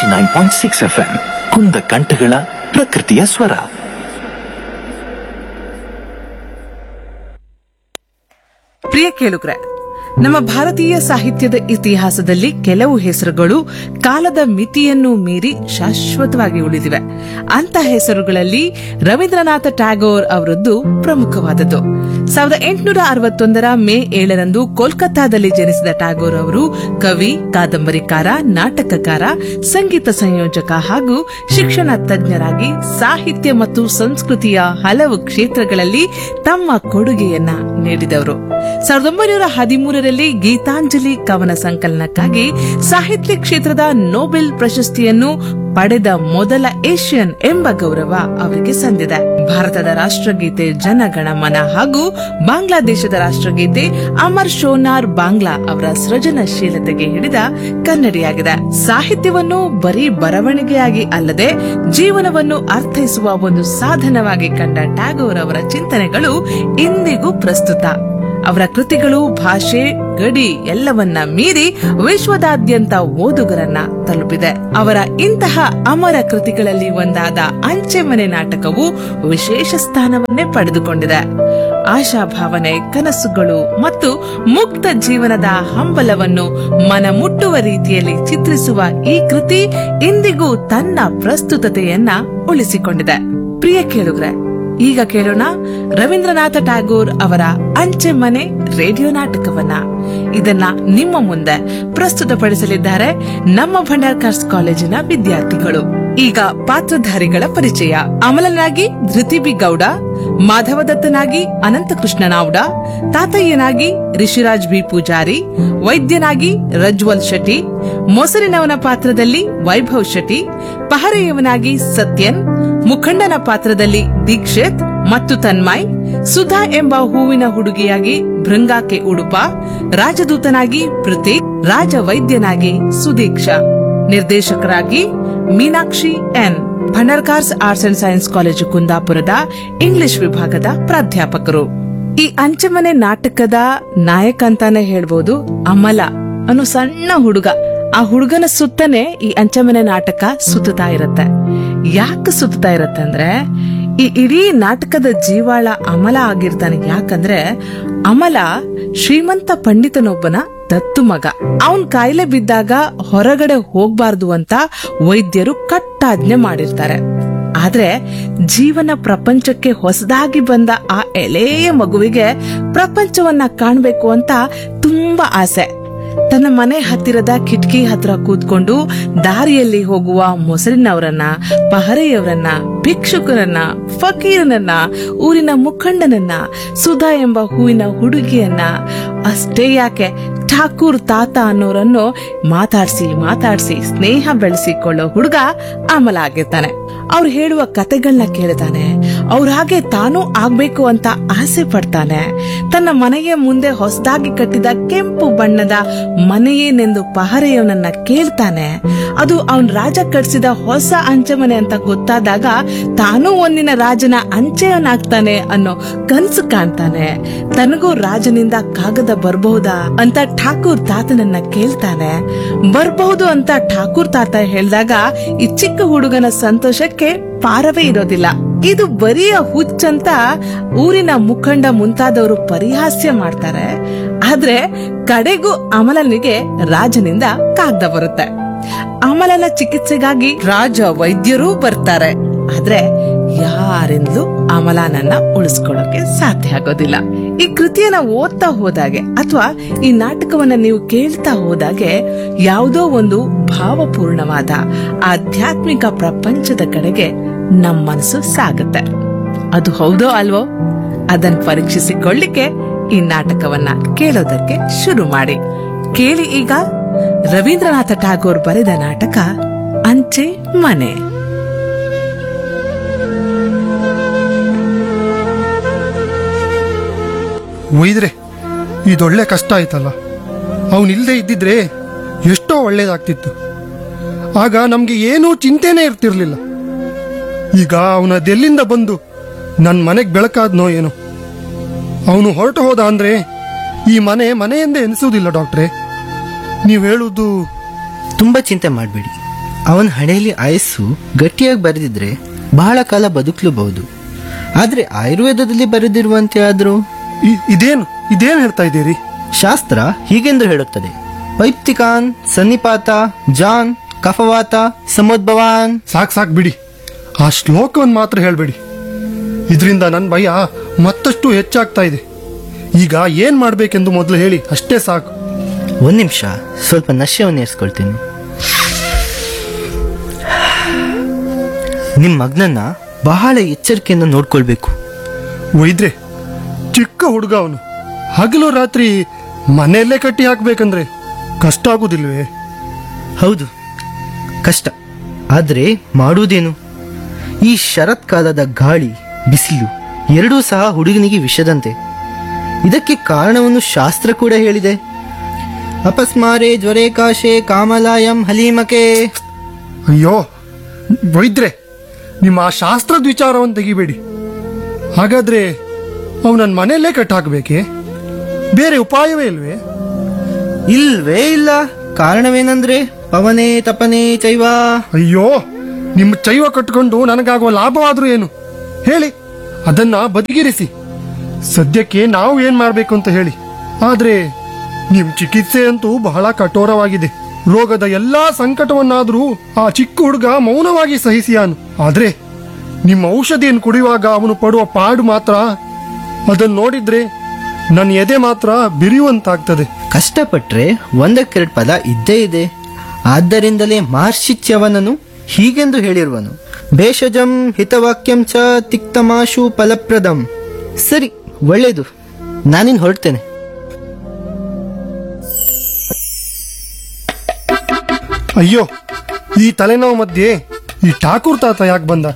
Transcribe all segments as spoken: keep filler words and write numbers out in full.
Nine point six F M ಕುಂದ ಕಂಠಗಳ ಪ್ರಕೃತಿಯ ಸ್ವರ. ಪ್ರಿಯ ಕೇಳುಗರೆ, ನಮ್ಮ ಭಾರತೀಯ ಸಾಹಿತ್ಯದ ಇತಿಹಾಸದಲ್ಲಿ ಕೆಲವು ಹೆಸರುಗಳು ಕಾಲದ ಮಿತಿಯನ್ನು ಮೀರಿ ಶಾಶ್ವತವಾಗಿ ಉಳಿದಿವೆ. ಅಂತ ಹೆಸರುಗಳಲ್ಲಿ ರವೀಂದ್ರನಾಥ ಟ್ಯಾಗೋರ್ ಅವರದ್ದು ಪ್ರಮುಖವಾದದ್ದು. ಸಾವಿರದ ಎಂಟುನೂರ ಅರವತ್ತೊಂದರ ಮೇ ಏಳರಂದು ಕೋಲ್ಕತ್ತಾದಲ್ಲಿ ಜನಿಸಿದ ಟ್ಯಾಗೋರ್ ಅವರು ಕವಿ, ಕಾದಂಬರಿಕಾರ, ನಾಟಕಕಾರ, ಸಂಗೀತ ಸಂಯೋಜಕ ಹಾಗೂ ಶಿಕ್ಷಣ ತಜ್ಞರಾಗಿ ಸಾಹಿತ್ಯ ಮತ್ತು ಸಂಸ್ಕೃತಿಯ ಹಲವು ಕ್ಷೇತ್ರಗಳಲ್ಲಿ ತಮ್ಮ ಕೊಡುಗೆಯನ್ನ ನೀಡಿದವರು. ಸಾವಿರದ ಒಂಬೈನೂರ ಹದಿಮೂರರಲ್ಲಿ ಗೀತಾಂಜಲಿ ಕವನ ಸಂಕಲನಕ್ಕಾಗಿ ಸಾಹಿತ್ಯ ಕ್ಷೇತ್ರದ ನೊಬೆಲ್ ಪ್ರಶಸ್ತಿಯನ್ನು ಪಡೆದ ಮೊದಲ ಏಷ್ಯನ್ ಎಂಬ ಗೌರವ ಅವರಿಗೆ ಸಂದಿದೆ. ಭಾರತದ ರಾಷ್ಟ್ರಗೀತೆ ಜನಗಣಮನ ಹಾಗೂ ಬಾಂಗ್ಲಾದೇಶದ ರಾಷ್ಟ್ರಗೀತೆ ಅಮರ್ ಶೋನಾರ್ ಬಾಂಗ್ಲಾ ಅವರ ಸೃಜನಶೀಲತೆಗೆ ಹಿಡಿದ ಕನ್ನಡಿಯಾಗಿದೆ. ಸಾಹಿತ್ಯವನ್ನು ಬರೀ ಬರವಣಿಗೆಯಾಗಿ ಅಲ್ಲದೆ ಜೀವನವನ್ನು ಅರ್ಥೈಸುವ ಒಂದು ಸಾಧನವಾಗಿ ಕಂಡ ಟ್ಯಾಗೋರ್ ಅವರ ಚಿಂತನೆಗಳು ಇಂದಿಗೂ ಪ್ರಸ್ತುತ. ಅವರ ಕೃತಿಗಳು ಭಾಷೆ, ಗಡಿ ಎಲ್ಲವನ್ನ ಮೀರಿ ವಿಶ್ವದಾದ್ಯಂತ ಓದುಗರನ್ನ ತಲುಪಿದೆ. ಅವರ ಇಂತಹ ಅಮರ ಕೃತಿಗಳಲ್ಲಿ ಒಂದಾದ ಅಂಚೆ ಮನೆ ನಾಟಕವು ವಿಶೇಷ ಸ್ಥಾನವನ್ನೇ ಪಡೆದುಕೊಂಡಿದೆ. ಆಶಾಭಾವನೆ, ಕನಸುಗಳು ಮತ್ತು ಮುಕ್ತ ಜೀವನದ ಹಂಬಲವನ್ನು ಮನಮುಟ್ಟುವ ರೀತಿಯಲ್ಲಿ ಚಿತ್ರಿಸುವ ಈ ಕೃತಿ ಇಂದಿಗೂ ತನ್ನ ಪ್ರಸ್ತುತತೆಯನ್ನ ಉಳಿಸಿಕೊಂಡಿದೆ. ಪ್ರಿಯ ಕೇಳುಗರೆ, ಈಗ ಕೇಳೋಣ ರವೀಂದ್ರನಾಥ ಟ್ಯಾಗೋರ್ ಅವರ ಅಂಚೆ ಮನೆ ರೇಡಿಯೋ ನಾಟಕವನ್ನ. ಇದನ್ನ ನಿಮ್ಮ ಮುಂದೆ ಪ್ರಸ್ತುತಪಡಿಸಲಿದ್ದಾರೆ ನಮ್ಮ ಭಂಡಾರ್ಕರ್ಸ್ ಕಾಲೇಜಿನ ವಿದ್ಯಾರ್ಥಿಗಳು. ಈಗ ಪಾತ್ರಧಾರಿಗಳ ಪರಿಚಯ. ಅಮಲನಾಗಿ ಧೃತಿಬಿ ಗೌಡ, ಮಾಧವದತ್ತನಾಗಿ ಅನಂತಕೃಷ್ಣ ನಾವ್ಡ, ತಾತಯ್ಯನಾಗಿ ರಿಷಿರಾಜ್ ಬಿ ಪೂಜಾರಿ, ವೈದ್ಯನಾಗಿ ರಜ್ವಲ್ ಶೆಟ್ಟಿ, ಮೊಸರಿನವನ ಪಾತ್ರದಲ್ಲಿ ವೈಭವ್ ಶೆಟ್ಟಿ, ಪಹರೆಯವನಾಗಿ ಸತ್ಯನ್, ಮುಖಂಡನ ಪಾತ್ರದಲ್ಲಿ ದೀಕ್ಷಿತ್ ಮತ್ತು ತನ್ಮಯ್, ಸುಧಾ ಎಂಬ ಹೂವಿನ ಹುಡುಗಿಯಾಗಿ ಭೃಂಗಾಕೆ ಉಡುಪ, ರಾಜದೂತನಾಗಿ ಪ್ರತೀಕ್, ರಾಜವೈದ್ಯನಾಗಿ ಸುದೀಕ್ಷಾ. ನಿರ್ದೇಶಕರಾಗಿ Meenakshi N, Bhandarkars arts and science college ಕುಂದಾಪುರದ ಇಂಗ್ಲಿಷ್ ವಿಭಾಗದ ಪ್ರಾಧ್ಯಾಪಕರು. ಈ ಅಂಚೆಮನೆ ನಾಟಕದ ನಾಯಕ ಅಂತಾನೆ ಹೇಳ್ಬೋದು ಅಮಲ ಅನ್ನೋ ಸಣ್ಣ ಹುಡುಗ. ಆ ಹುಡುಗನ ಸುತ್ತನೆ ಈ ಅಂಚೆಮನೆ ನಾಟಕ ಸುತ್ತಾ ಇರತ್ತೆ. ಯಾಕೆ ಸುತ್ತಾ ಇರತ್ತೆ ಅಂದ್ರೆ ಈ ಇಡೀ ನಾಟಕದ ಜೀವಾಳ ಅಮಲ ಆಗಿರ್ತಾನೆ. ಯಾಕಂದ್ರೆ ಅಮಲ ಶ್ರೀಮಂತ ಪಂಡಿತನೊಬ್ಬನ ದತ್ತು ಮಗ. ಅವನ್ ಕಾಯಿಲೆ ಬಿದ್ದಾಗ ಹೊರಗಡೆ ಹೋಗ್ಬಾರ್ದು ಅಂತ ವೈದ್ಯರು ಕಟ್ಟಾಜ್ಞೆ ಮಾಡಿರ್ತಾರೆ. ಆದ್ರೆ ಜೀವನ ಪ್ರಪಂಚಕ್ಕೆ ಹೊಸದಾಗಿ ಬಂದ ಆ ಎಳೆಯ ಮಗುವಿಗೆ ಪ್ರಪಂಚವನ್ನ ಕಾಣ್ಬೇಕು ಅಂತ ತುಂಬಾ ಆಸೆ. ತನ್ನ ಮನೆ ಹತ್ತಿರದ ಕಿಟಕಿ ಹತ್ರ ಕೂತ್ಕೊಂಡು ದಾರಿಯಲ್ಲಿ ಹೋಗುವ ಮೊಸರಿನವರನ್ನ, ಪಹರೆಯವರನ್ನ, ಭಿಕ್ಷುಕರನ್ನ, ಫಕೀರನನ್ನ, ಊರಿನ ಮುಖಂಡನನ್ನ, ಸುಧಾ ಎಂಬ ಹೂವಿನ ಹುಡುಗಿಯನ್ನ, ಅಷ್ಟೇ ಯಾಕೆ ಠಾಕೂರ್ ತಾತ ಅನ್ನೋರನ್ನು ಮಾತಾಡ್ಸಿ ಮಾತಾಡ್ಸಿ ಸ್ನೇಹ ಬೆಳೆಸಿಕೊಳ್ಳೋ ಹುಡುಗ ಅಮಲ ಆಗಿರ್ತಾನೆ. ಅವ್ರು ಹೇಳುವ ಕತೆಗಳನ್ನ ಕೇಳ್ತಾನೆ. ಅವ್ರ ಹಾಗೆ ತಾನೂ ಆಗ್ಬೇಕು ಅಂತ ಆಸೆ ಪಡ್ತಾನೆ. ತನ್ನ ಮನೆಯ ಮುಂದೆ ಹೊಸದಾಗಿ ಕಟ್ಟಿದ ಕೆಂಪು ಬಣ್ಣದ ಮನೆಯೇನೆಂದು ಪಹರೆಯವನನ್ನ ಕೇಳ್ತಾನೆ. ಅದು ಅವನ್ ರಾಜ ಕಟ್ಸಿದ ಹೊಸ ಅಂಚೆ ಮನೆ ಅಂತ ಗೊತ್ತಾದಾಗ ತಾನೂ ಒಂದಿನ ರಾಜನ ಅಂಚೆಯವನಾಗ್ತಾನೆ ಅನ್ನೋ ಕನ್ಸು ಕಾಣ್ತಾನೆ. ತನಗೂ ರಾಜನಿಂದ ಕಾಗದ ಬರ್ಬಹುದಾ ಅಂತ ಠಾಕೂರ್ ತಾತನನ್ನ ಕೇಳ್ತಾನೆ. ಬರ್ಬಹುದು ಅಂತ ಠಾಕೂರ್ ತಾತ ಹೇಳ್ದಾಗ ಈ ಚಿಕ್ಕ ಹುಡುಗನ ಸಂತೋಷಕ್ಕೆ ಪಾರವೇ ಇರೋದಿಲ್ಲ. ಇದು ಬರಿಯ ಹುಚ್ಚಂತ ಊರಿನ ಮುಖಂಡ ಮುಂತಾದವರು ಪರಿಹಾಸ್ಯ ಮಾಡ್ತಾರೆ. ಆದ್ರೆ ಕಡೆಗೂ ಅಮಲನಿಗೆ ರಾಜನಿಂದ ಕಾಗದ ಬರುತ್ತೆ. ಅಮಲನ ಚಿಕಿತ್ಸೆಗಾಗಿ ರಾಜ ವೈದ್ಯರೂ ಬರ್ತಾರೆ. ಆದ್ರೆ ಯಾರಿಂದಲೂ ಅಮಲನನ್ನ ಉಳಿಸ್ಕೊಳ್ಳೋಕೆ ಸಾಧ್ಯ ಆಗೋದಿಲ್ಲ. ಈ ಕೃತಿಯನ್ನ ಓದ್ತಾ ಹೋದಾಗೆ ಅಥವಾ ಈ ನಾಟಕವನ್ನ ನೀವು ಕೇಳ್ತಾ ಹೋದಾಗೆ ಯಾವುದೋ ಒಂದು ಭಾವಪೂರ್ಣವಾದ ಆಧ್ಯಾತ್ಮಿಕ ಪ್ರಪಂಚದ ಕಡೆಗೆ ನಮ್ಮ ಮನಸ್ಸು ಸಾಗುತ್ತೆ. ಅದು ಹೌದೋ ಅಲ್ವೋ ಅದನ್ನ ಪರೀಕ್ಷಿಸಿಕೊಳ್ಳಿಕ್ಕೆ ಈ ನಾಟಕವನ್ನ ಕೇಳೋದಕ್ಕೆ ಶುರು ಮಾಡಿ. ಕೇಳಿ ಈಗ ರವೀಂದ್ರನಾಥ ಟ್ಯಾಗೋರ್ ಬರೆದ ನಾಟಕ ಅಂಚೆ ಮನೆ. ಒಯ್ದ್ರೆ ಇದೊಳ್ಳೆ ಕಷ್ಟ ಆಯ್ತಲ್ಲ. ಅವನಿಲ್ದೇ ಇದ್ದಿದ್ರೆ ಎಷ್ಟೋ ಒಳ್ಳೇದಾಗ್ತಿತ್ತು. ಆಗ ನಮ್ಗೆ ಏನೂ ಚಿಂತೆನೇ ಇರ್ತಿರ್ಲಿಲ್ಲ. ಈಗ ಅವನದೆಲ್ಲಿಂದ ಬಂದು ನನ್ನ ಮನೆಗೆ ಬೆಳಕಾದ್ನೋ ಏನೋ. ಅವನು ಹೊರಟು ಹೋದ ಅಂದ್ರೆ ಈ ಮನೆ ಮನೆಯೆಂದೇ ಎನಿಸುವುದಿಲ್ಲ ಡಾಕ್ಟ್ರೇ. ನೀವು ಹೇಳುವುದು ತುಂಬ ಚಿಂತೆ ಮಾಡಬೇಡಿ. ಅವನ ಹಣೆಯಲ್ಲಿ ಆಯಸ್ಸು ಗಟ್ಟಿಯಾಗಿ ಬರೆದಿದ್ರೆ ಬಹಳ ಕಾಲ ಬದುಕಲೂಬಹುದು. ಆದ್ರೆ ಆಯುರ್ವೇದದಲ್ಲಿ ಬರೆದಿರುವಂತೆ ಆದ್ರೂ ಇ- ಇದೇನು ಇದೇನು ಹೇಳ್ತಾ ಇದ್ದೀರಿ? ಶಾಸ್ತ್ರ ಹೀಗೆಂದು ಹೇಳುತ್ತದೆ: ಪೈಪ್ತಿಕಾನ್ ಸನ್ನಿಪಾತ ಜಾನ್ ಕಫವಾತ ಸಮೋದ್ಭವಾನ್. ಸಾಕ್ ಸಾಕ್ ಬಿಡಿ, ಆ ಶ್ಲೋಕವನ್ನು ಮಾತ್ರ ಹೇಳ್ಬೇಡಿ. ಇದರಿಂದ ನನ್ನ ಭಯ ಮತ್ತಷ್ಟು ಹೆಚ್ಚಾಗ್ತಾ ಇದೆ. ಈಗ ಏನ್ ಮಾಡ್ಬೇಕೆಂದು ಮೊದಲು ಹೇಳಿ, ಅಷ್ಟೇ ಸಾಕು. ಒಂದ್ ನಿಮಿಷ, ಸ್ವಲ್ಪ ನಶ್ಯವನ್ನು ಏರ್ಸ್ಕೊಳ್ತೀನಿ. ನಿಮ್ ಮಗನನ್ನ ಬಹಳ ಎಚ್ಚರಿಕೆಯಿಂದ ನೋಡ್ಕೊಳ್ಬೇಕು. ಒಯ್ದ್ರೆ ಚಿಕ್ಕ ಹುಡುಗ ಅವನು, ಹಗಲು ರಾತ್ರಿ ಮನೆಯಲ್ಲೇ ಕಟ್ಟಿ ಹಾಕ್ಬೇಕಂದ್ರೆ ಕಷ್ಟ ಆಗುದಿಲ್ವೇ? ಹೌದು, ಕಷ್ಟ. ಆದ್ರೆ ಮಾಡುವುದೇನು? ಈ ಶರತ್ಕಾಲದ ಗಾಳಿ ಬಿಸಿಲು ಎರಡೂ ಸಹ ಹುಡುಗನಿಗೆ ವಿಷದಂತೆ. ಇದಕ್ಕೆ ಕಾರಣವನ್ನು ಶಾಸ್ತ್ರ ಕೂಡ ಹೇಳಿದೆ. ಅಪಸ್ಮಾರೆ ಜ್ವರೇ ಕಾಶೆ ಕಾಮಲಾಯಂ ಹಲೀಮಕೆ. ಅಯ್ಯೋ ವೈದ್ರೆ, ನಿಮ್ಮ ಆ ಶಾಸ್ತ್ರದ ವಿಚಾರವನ್ನು ತೆಗಿಬೇಡಿ. ಹಾಗಾದ್ರೆ ಅವನನ್ನ ಮನೆಯಲ್ಲೇ ಕಟ್ಟಿ ಹಾಕಬೇಕೆ? ಬೇರೆ ಉಪಾಯವೇ ಇಲ್ವೇ? ಇಲ್ವೇ ಇಲ್ಲ. ಕಾರಣವೇನಂದ್ರೆ ಪವನೇ ತಪನೆ ಚೈವ. ಅಯ್ಯೋ, ನಿಮ್ಮ ಚೈವ ಕಟ್ಕೊಂಡು ನನಗಾಗುವ ಲಾಭವಾದ್ರೂ ಏನು ಹೇಳಿ, ಅದನ್ನ ಬದಿಗಿರಿಸಿ. ಸದ್ಯಕ್ಕೆ ನಾವು ಏನ್ ಮಾಡ್ಬೇಕು ಅಂತ ಹೇಳಿ. ಆದ್ರೆ ನಿಮ್ ಚಿಕಿತ್ಸೆ ಅಂತೂ ಬಹಳ ಕಠೋರವಾಗಿದೆ. ರೋಗದ ಎಲ್ಲಾ ಸಂಕಟವನ್ನಾದ್ರೂ ಆ ಚಿಕ್ಕ ಹುಡುಗ ಮೌನವಾಗಿ ಸಹಿಸಿಯಾನು. ಆದ್ರೆ ನಿಮ್ಮ ಔಷಧಿಯನ್ನು ಕುಡಿಯುವಾಗ ಅವನು ಪಡುವ ಪಾಡು ಮಾತ್ರ, ಅದನ್ನ ನೋಡಿದ್ರೆ ನನ್ನ ಎದೆ ಮಾತ್ರ ಬಿರಿಯುವಂತಾಗ್ತದೆ. ಕಷ್ಟಪಟ್ರೆ ಒಂದಕ್ಕೆರಡು ಫಲ ಇದ್ದೇ ಇದೆ. ಆದ್ದರಿಂದಲೇ ಮಹರ್ಷಿಚ್ಯವನನು ಹೀಗೆಂದು ಹೇಳಿರುವನು: ಭೇಷಜಂ ಹಿತವಾಕ್ಯಂ ಚ ತಿಕ್ತಮಾಶು ಫಲಪ್ರದಂ. ಸರಿ, ಒಳ್ಳೇದು, ನಾನಿನ್ ಹೊರಡ್ತೇನೆ. ಅಯ್ಯೋ, ಈ ತಲೆನೋವು ಮಧ್ಯೆ ಈ ಠಾಕೂರ್ ತಾತ ಯಾಕೆ ಬಂದ?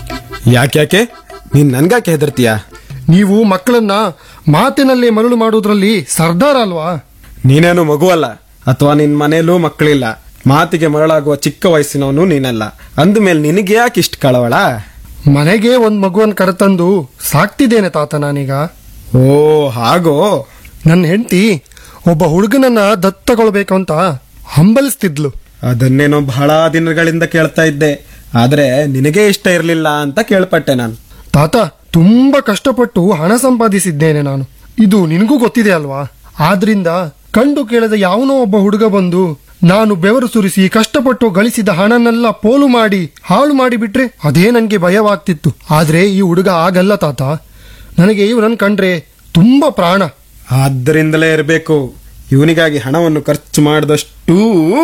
ಯಾಕ್ಯಾಕೆ ನೀನ್ ನನ್ಗಾಕೆ ಹೆದರ್ತೀಯ? ನೀವು ಮಕ್ಕಳನ್ನ ಮಾತಿನಲ್ಲೇ ಮರಳು ಮಾಡುವುದರಲ್ಲಿ ಸರ್ದಾರ ಅಲ್ವಾ? ನೀನೇನು ಮಗುವಲ್ಲ, ಅಥವಾ ನಿನ್ ಮನೇಲೂ ಮಕ್ಕಳಿಲ್ಲ. ಮಾತಿಗೆ ಮರಳಾಗುವ ಚಿಕ್ಕ ವಯಸ್ಸಿನವನು ನೀನಲ್ಲ. ಅಂದ್ಮೇಲೆ ನಿನಗೆ ಯಾಕೆ ಇಷ್ಟ ಕಳವಳ? ಮನೆಗೆ ಒಂದ್ ಮಗುವನ್ ಕರೆತಂದು ಸಾಕ್ತಿದ್ದೇನೆ ತಾತ ನಾನೀಗ. ಓ ಹಾಗೋ. ನನ್ನ ಹೆಂಡತಿ ಒಬ್ಬ ಹುಡುಗನನ್ನ ದತ್ತಗೊಳ್ಬೇಕು ಅಂತ ಹಂಬಲಿಸ್ತಿದ್ಲು. ಅದನ್ನೇನೋ ಬಹಳ ದಿನಗಳಿಂದ ಕೇಳ್ತಾ ಇದ್ದೆ. ಆದ್ರೆ ನಿನಗೆ ಇಷ್ಟ ಇರ್ಲಿಲ್ಲ ಅಂತ ಕೇಳ್ಪಟ್ಟೆ ನಾನು. ತಾತ, ತುಂಬಾ ಕಷ್ಟಪಟ್ಟು ಹಣ ಸಂಪಾದಿಸಿದ್ದೇನೆ ನಾನು. ಇದು ನಿನಗೂ ಗೊತ್ತಿದೆ ಅಲ್ವಾ? ಆದ್ರಿಂದ ಕಂಡು ಕೇಳದ ಯಾವನೋ ಒಬ್ಬ ಹುಡುಗ ಬಂದು ನಾನು ಬೆವರು ಸುರಿಸಿ ಕಷ್ಟಪಟ್ಟು ಗಳಿಸಿದ ಹಣನೆಲ್ಲ ಪೋಲು ಮಾಡಿ ಹಾಳು ಮಾಡಿ ಬಿಟ್ರೆ ಅದೇ ನನ್ಗೆ ಭಯವಾಗ್ತಿತ್ತು. ಆದ್ರೆ ಈ ಹುಡುಗ ಆಗಲ್ಲ ತಾತ. ನನಗೆ ಇವನನ್ನ ಕಂಡ್ರೆ ತುಂಬಾ ಪ್ರಾಣ. ಆದ್ದರಿಂದಲೇ ಇರಬೇಕು. ಇವನಿಗಾಗಿ ಹಣವನ್ನು ಖರ್ಚು ಮಾಡಿದಷ್ಟು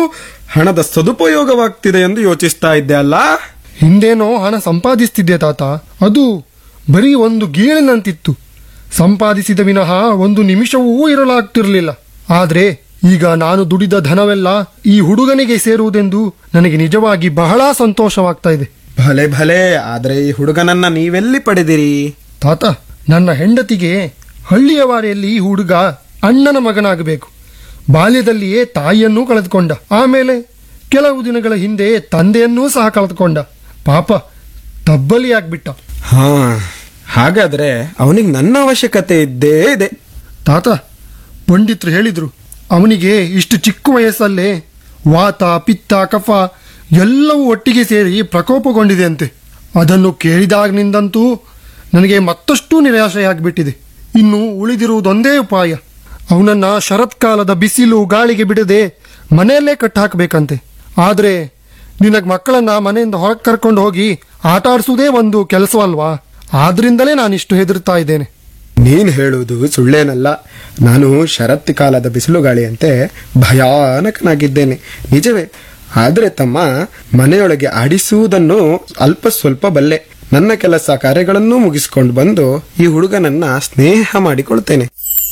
ಹಣದ ಸದುಪಯೋಗವಾಗ್ತಿದೆ ಎಂದು ಯೋಚಿಸ್ತಾ ಇದ್ದೆ ಅಲ್ಲ? ಹಿಂದೇನೋ ಹಣ ಸಂಪಾದಿಸ್ತಿದ್ದೆ ತಾತ. ಅದು ಬರೀ ಒಂದು ಗೀಳಿನಂತಿತ್ತು. ಸಂಪಾದಿಸಿದ ವಿನಃ ಒಂದು ನಿಮಿಷವೂ ಇರಲಾಗ್ತಿರ್ಲಿಲ್ಲ. ಆದ್ರೆ ಈಗ ನಾನು ದುಡಿದ ಧನವೆಲ್ಲ ಈ ಹುಡುಗನಿಗೆ ಸೇರುವುದೆಂದು ನನಗೆ ನಿಜವಾಗಿ ಬಹಳ ಸಂತೋಷವಾಗ್ತಾ ಇದೆ. ಭಲೆ ಭಲೆ. ಆದ್ರೆ ಈ ಹುಡುಗನನ್ನ ನೀವೆಲ್ಲಿ ಪಡೆದಿರಿ? ತಾತ, ನನ್ನ ಹೆಂಡತಿಗೆ ಹಳ್ಳಿಯ ವಾರಿಯಲ್ಲಿ ಈ ಹುಡುಗ ಅಣ್ಣನ ಮಗನಾಗಬೇಕು. ಬಾಲ್ಯದಲ್ಲಿಯೇ ತಾಯಿಯನ್ನೂ ಕಳೆದುಕೊಂಡ. ಆಮೇಲೆ ಕೆಲವು ದಿನಗಳ ಹಿಂದೆ ತಂದೆಯನ್ನೂ ಸಹ ಕಳೆದುಕೊಂಡ. ಪಾಪ ತಬ್ಬಲಿಯಾಗ್ಬಿಟ್ಟ. ಹಾ, ಹಾಗಾದ್ರೆ ಅವನಿಗೆ ನನ್ನ ಅವಶ್ಯಕತೆ ಇದ್ದೇ ಇದೆ. ತಾತ, ಪಂಡಿತರು ಹೇಳಿದ್ರು ಅವನಿಗೆ ಇಷ್ಟು ಚಿಕ್ಕ ವಯಸ್ಸಲ್ಲೇ ವಾತ ಪಿತ್ತ ಕಫ ಎಲ್ಲವೂ ಒಟ್ಟಿಗೆ ಸೇರಿ ಪ್ರಕೋಪಗೊಂಡಿದೆ ಅಂತೆ. ಅದನ್ನು ಕೇಳಿದಾಗಿನಿಂದಂತೂ ನನಗೆ ಮತ್ತಷ್ಟು ನಿರಾಶೆಯಾಗ್ಬಿಟ್ಟಿದೆ. ಇನ್ನು ಉಳಿದಿರುವುದೊಂದೇ ಉಪಾಯ. ಅವನನ್ನ ಶರತ್ಕಾಲದ ಬಿಸಿಲು ಗಾಳಿಗೆ ಬಿಡದೆ ಮನೆಯಲ್ಲೇ ಕಟ್ಟಾಕಬೇಕಂತೆ. ಆದ್ರೆ ನಿನಗ್ ಮಕ್ಕಳನ್ನ ಮನೆಯಿಂದ ಹೊರಗೆ ಕರ್ಕೊಂಡು ಹೋಗಿ ಆಟ ಆಡಿಸುವುದೇ ಒಂದು ಕೆಲಸವಲ್ವಾ? ಆದ್ರಿಂದಲೇ ನಾನಿಷ್ಟು ಹೆದರ್ತಾ ಇದ್ದೇನೆ. ನೀನ್ ಹೇಳುವುದು ಸುಳ್ಳೇನಲ್ಲ. ನಾನು ಶರತ್ ಕಾಲದ ಬಿಸಿಲುಗಾಳಿಯಂತೆ ಭಯಾನಕನಾಗಿದ್ದೇನೆ, ನಿಜವೇ. ಆದ್ರೆ ತಮ್ಮ, ಮನೆಯೊಳಗೆ ಆಡಿಸುವುದನ್ನು ಅಲ್ಪ ಸ್ವಲ್ಪ ಬಲ್ಲೆ. ನನ್ನ ಕೆಲಸ ಕಾರ್ಯಗಳನ್ನೂ ಮುಗಿಸಿಕೊಂಡು ಬಂದು ಈ ಹುಡುಗನನ್ನ ಸ್ನೇಹ ಮಾಡಿಕೊಳ್ತೇನೆ.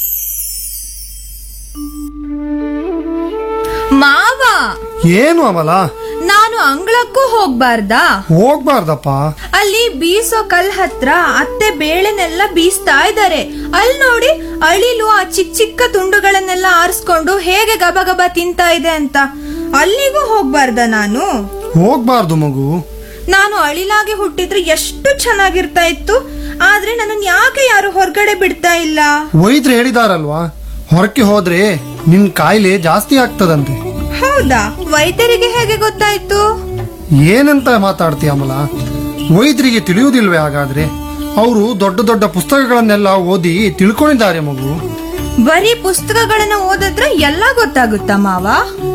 ಮಾವ, ಏನು ಅಮಲ, ನಾನು ಅಂಗಳಕ್ಕೂ ಹೋಗ್ಬಾರ್ದಾ? ಹೋಗ್ಬಾರ್ದಪ್ಪ. ಅಲ್ಲಿ ಬೀಸೋ ಕಲ್ ಹತ್ರ ಅತ್ತೆ ಬೇಳೆನೆಲ್ಲ ಬೀಸ್ತಾ ಇದ್ದಾರೆ. ಅಲ್ಲಿ ನೋಡಿ, ಅಳಿಲು ಆ ಚಿಕ್ಕ ಚಿಕ್ಕ ತುಂಡುಗಳನ್ನೆಲ್ಲ ಆರಿಸ್ಕೊಂಡು ಹೇಗೆ ಗಬ ಗಬ ತಿಂತಾ ಇದೆ ಅಂತ. ಅಲ್ಲಿಗೂ ಹೋಗ್ಬಾರ್ದ ನಾನು? ಹೋಗ್ಬಾರ್ದು ಮಗು. ನಾನು ಅಳಿಲಾಗಿ ಹುಟ್ಟಿದ್ರೆ ಎಷ್ಟು ಚೆನ್ನಾಗಿರ್ತಾ ಇತ್ತು. ಆದ್ರೆ ನನ್ನನ್ನು ಯಾಕೆ ಯಾರು ಹೊರಗಡೆ ಬಿಡ್ತಾ ಇಲ್ಲ? ವೈದ್ಯರು ಹೇಳಿದಾರಲ್ವಾ, ಹೊರಕ್ಕೆ ಹೋದ್ರೆ ನಿನ್ ಕಾಯಿಲೆ ಜಾಸ್ತಿ ಆಗ್ತದಂತೆ. ಹೌದಾ? ವೈದ್ಯರಿಗೆ ಹೇಗೆ ಗೊತ್ತಾಯ್ತು? ಏನಂತ ಮಾತಾಡ್ತೀಯ ಅಮಲ? ವೈದ್ಯರಿಗೆ ತಿಳಿಯುವುದಿಲ್ವೇ ಹಾಗಾದ್ರೆ? ಅವರು ದೊಡ್ಡ ದೊಡ್ಡ ಪುಸ್ತಕಗಳನ್ನೆಲ್ಲ ಓದಿ ತಿಳ್ಕೊಂಡಿದ್ದಾರೆ ಮಗು. ಬರೀ ಪುಸ್ತಕಗಳನ್ನ ಓದಿದ್ರೆ ಎಲ್ಲ ಗೊತ್ತಾಗುತ್ತಾ ಮಾವ?